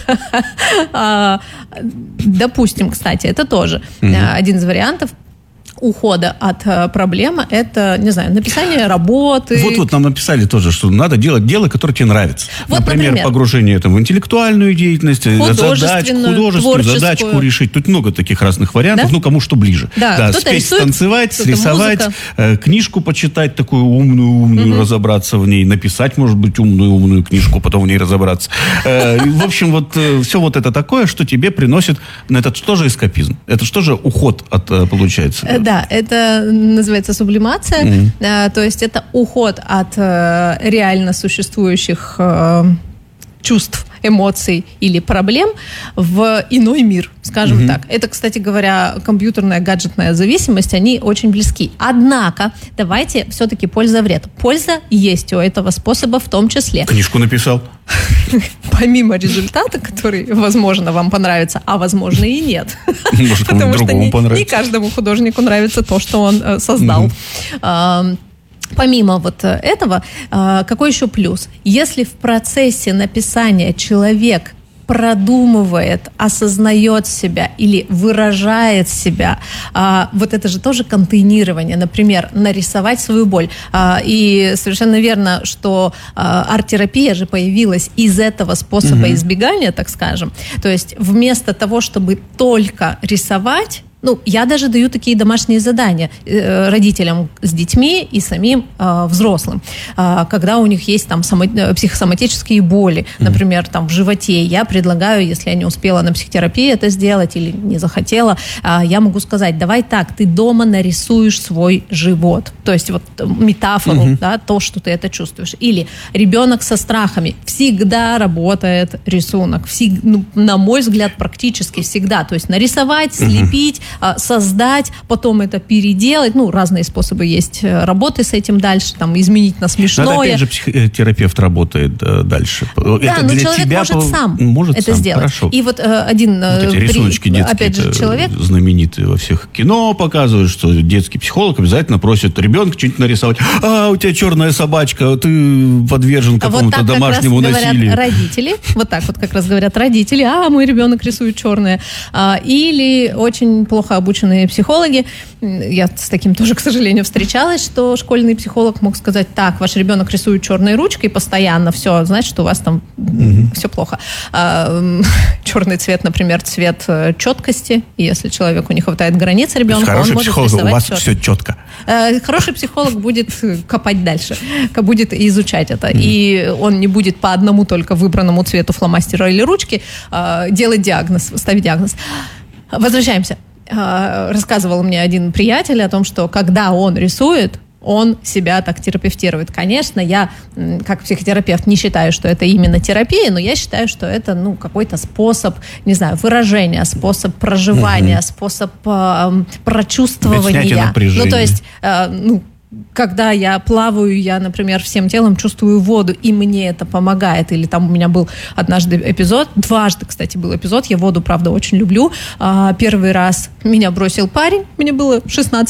Допустим, кстати, это тоже один из вариантов ухода от э, проблемы, это, не знаю, написание работы. Вот-вот нам написали тоже, что надо делать дело, которое тебе нравится. Вот, например, например, погружение там, в интеллектуальную деятельность, задачку, художественную задачку решить. Тут много таких разных вариантов, да? Ну, кому что ближе. Да, да, кто-то спеть, рисует, станцевать, кто-то срисовать, э, книжку почитать такую умную-умную, угу. разобраться в ней, написать, может быть, умную-умную книжку, потом в ней разобраться. Э, в общем, вот э, все вот это такое, что тебе приносит, это что же эскапизм? Это что же уход от, получается? Да, это называется сублимация, mm-hmm. а, то есть это уход от а, реально существующих а, чувств, эмоций или проблем в иной мир, скажем mm-hmm. так. Это, кстати говоря, компьютерная, гаджетная зависимость, они очень близки. Однако, давайте все-таки польза-вред. Польза есть у этого способа в том числе. Книжку написал. Помимо результата, который, возможно, вам понравится, а возможно и нет. Может, потому что не, не каждому художнику нравится то, что он э, создал. Mm-hmm. Помимо вот этого, какой еще плюс? Если в процессе написания человек продумывает, осознает себя или выражает себя, вот это же тоже контейнирование. Например, нарисовать свою боль. И совершенно верно, что арт-терапия же появилась из этого способа mm-hmm. избегания, так скажем. То есть вместо того, чтобы только рисовать, ну, я даже даю такие домашние задания э, родителям с детьми и самим э, взрослым. Э, когда у них есть там само, психосоматические боли, например, там в животе, я предлагаю, если я не успела на психотерапии это сделать или не захотела, э, я могу сказать, давай так, ты дома нарисуешь свой живот. То есть вот метафору, mm-hmm. да, то, что ты это чувствуешь. Или ребенок со страхами. Всегда работает рисунок. Всег, ну, на мой взгляд, практически всегда. То есть нарисовать, слепить, создать, потом это переделать. Ну, разные способы есть работы с этим дальше, там, изменить на смешное. Но это, опять же, психотерапевт работает э, дальше. Да, это но для человек тебя может по... сам может это сам. сделать. Хорошо. И вот э, один... Вот эти рисуночки детские, опять же, человек... знаменитые во всех кино показывают, что детский психолог обязательно просит ребенка что-нибудь нарисовать. А, у тебя черная собачка, ты подвержен какому-то вот домашнему вот так насилию. Говорят родители, вот так вот как раз говорят родители, а, мой ребенок рисует черное. А, или очень плохо плохо обученные психологи. Я с таким тоже, к сожалению, встречалась, что школьный психолог мог сказать: так, ваш ребенок рисует черной ручкой постоянно, все, значит, у вас там mm-hmm. все плохо. А, черный цвет, например, цвет четкости. Если человеку не хватает границ ребенка, он может психолог, рисовать у вас четко. все четко. А, хороший психолог будет копать дальше, будет изучать это. Mm-hmm. И он не будет по одному только выбранному цвету фломастера или ручки а, делать диагноз, ставить диагноз. Возвращаемся. Рассказывал мне один приятель о том, что когда он рисует, он себя так терапевтирует. Конечно, я, как психотерапевт, не считаю, что это именно терапия, но я считаю, что это, ну, какой-то способ, не знаю, выражения, способ проживания, угу. способ э, прочувствования. Ну, то есть, э, ну, когда я плаваю, я, например, всем телом чувствую воду, и мне это помогает. Или там у меня был однажды эпизод, дважды, кстати, был эпизод, я воду, правда, очень люблю. Первый раз меня бросил парень, мне было шестнадцать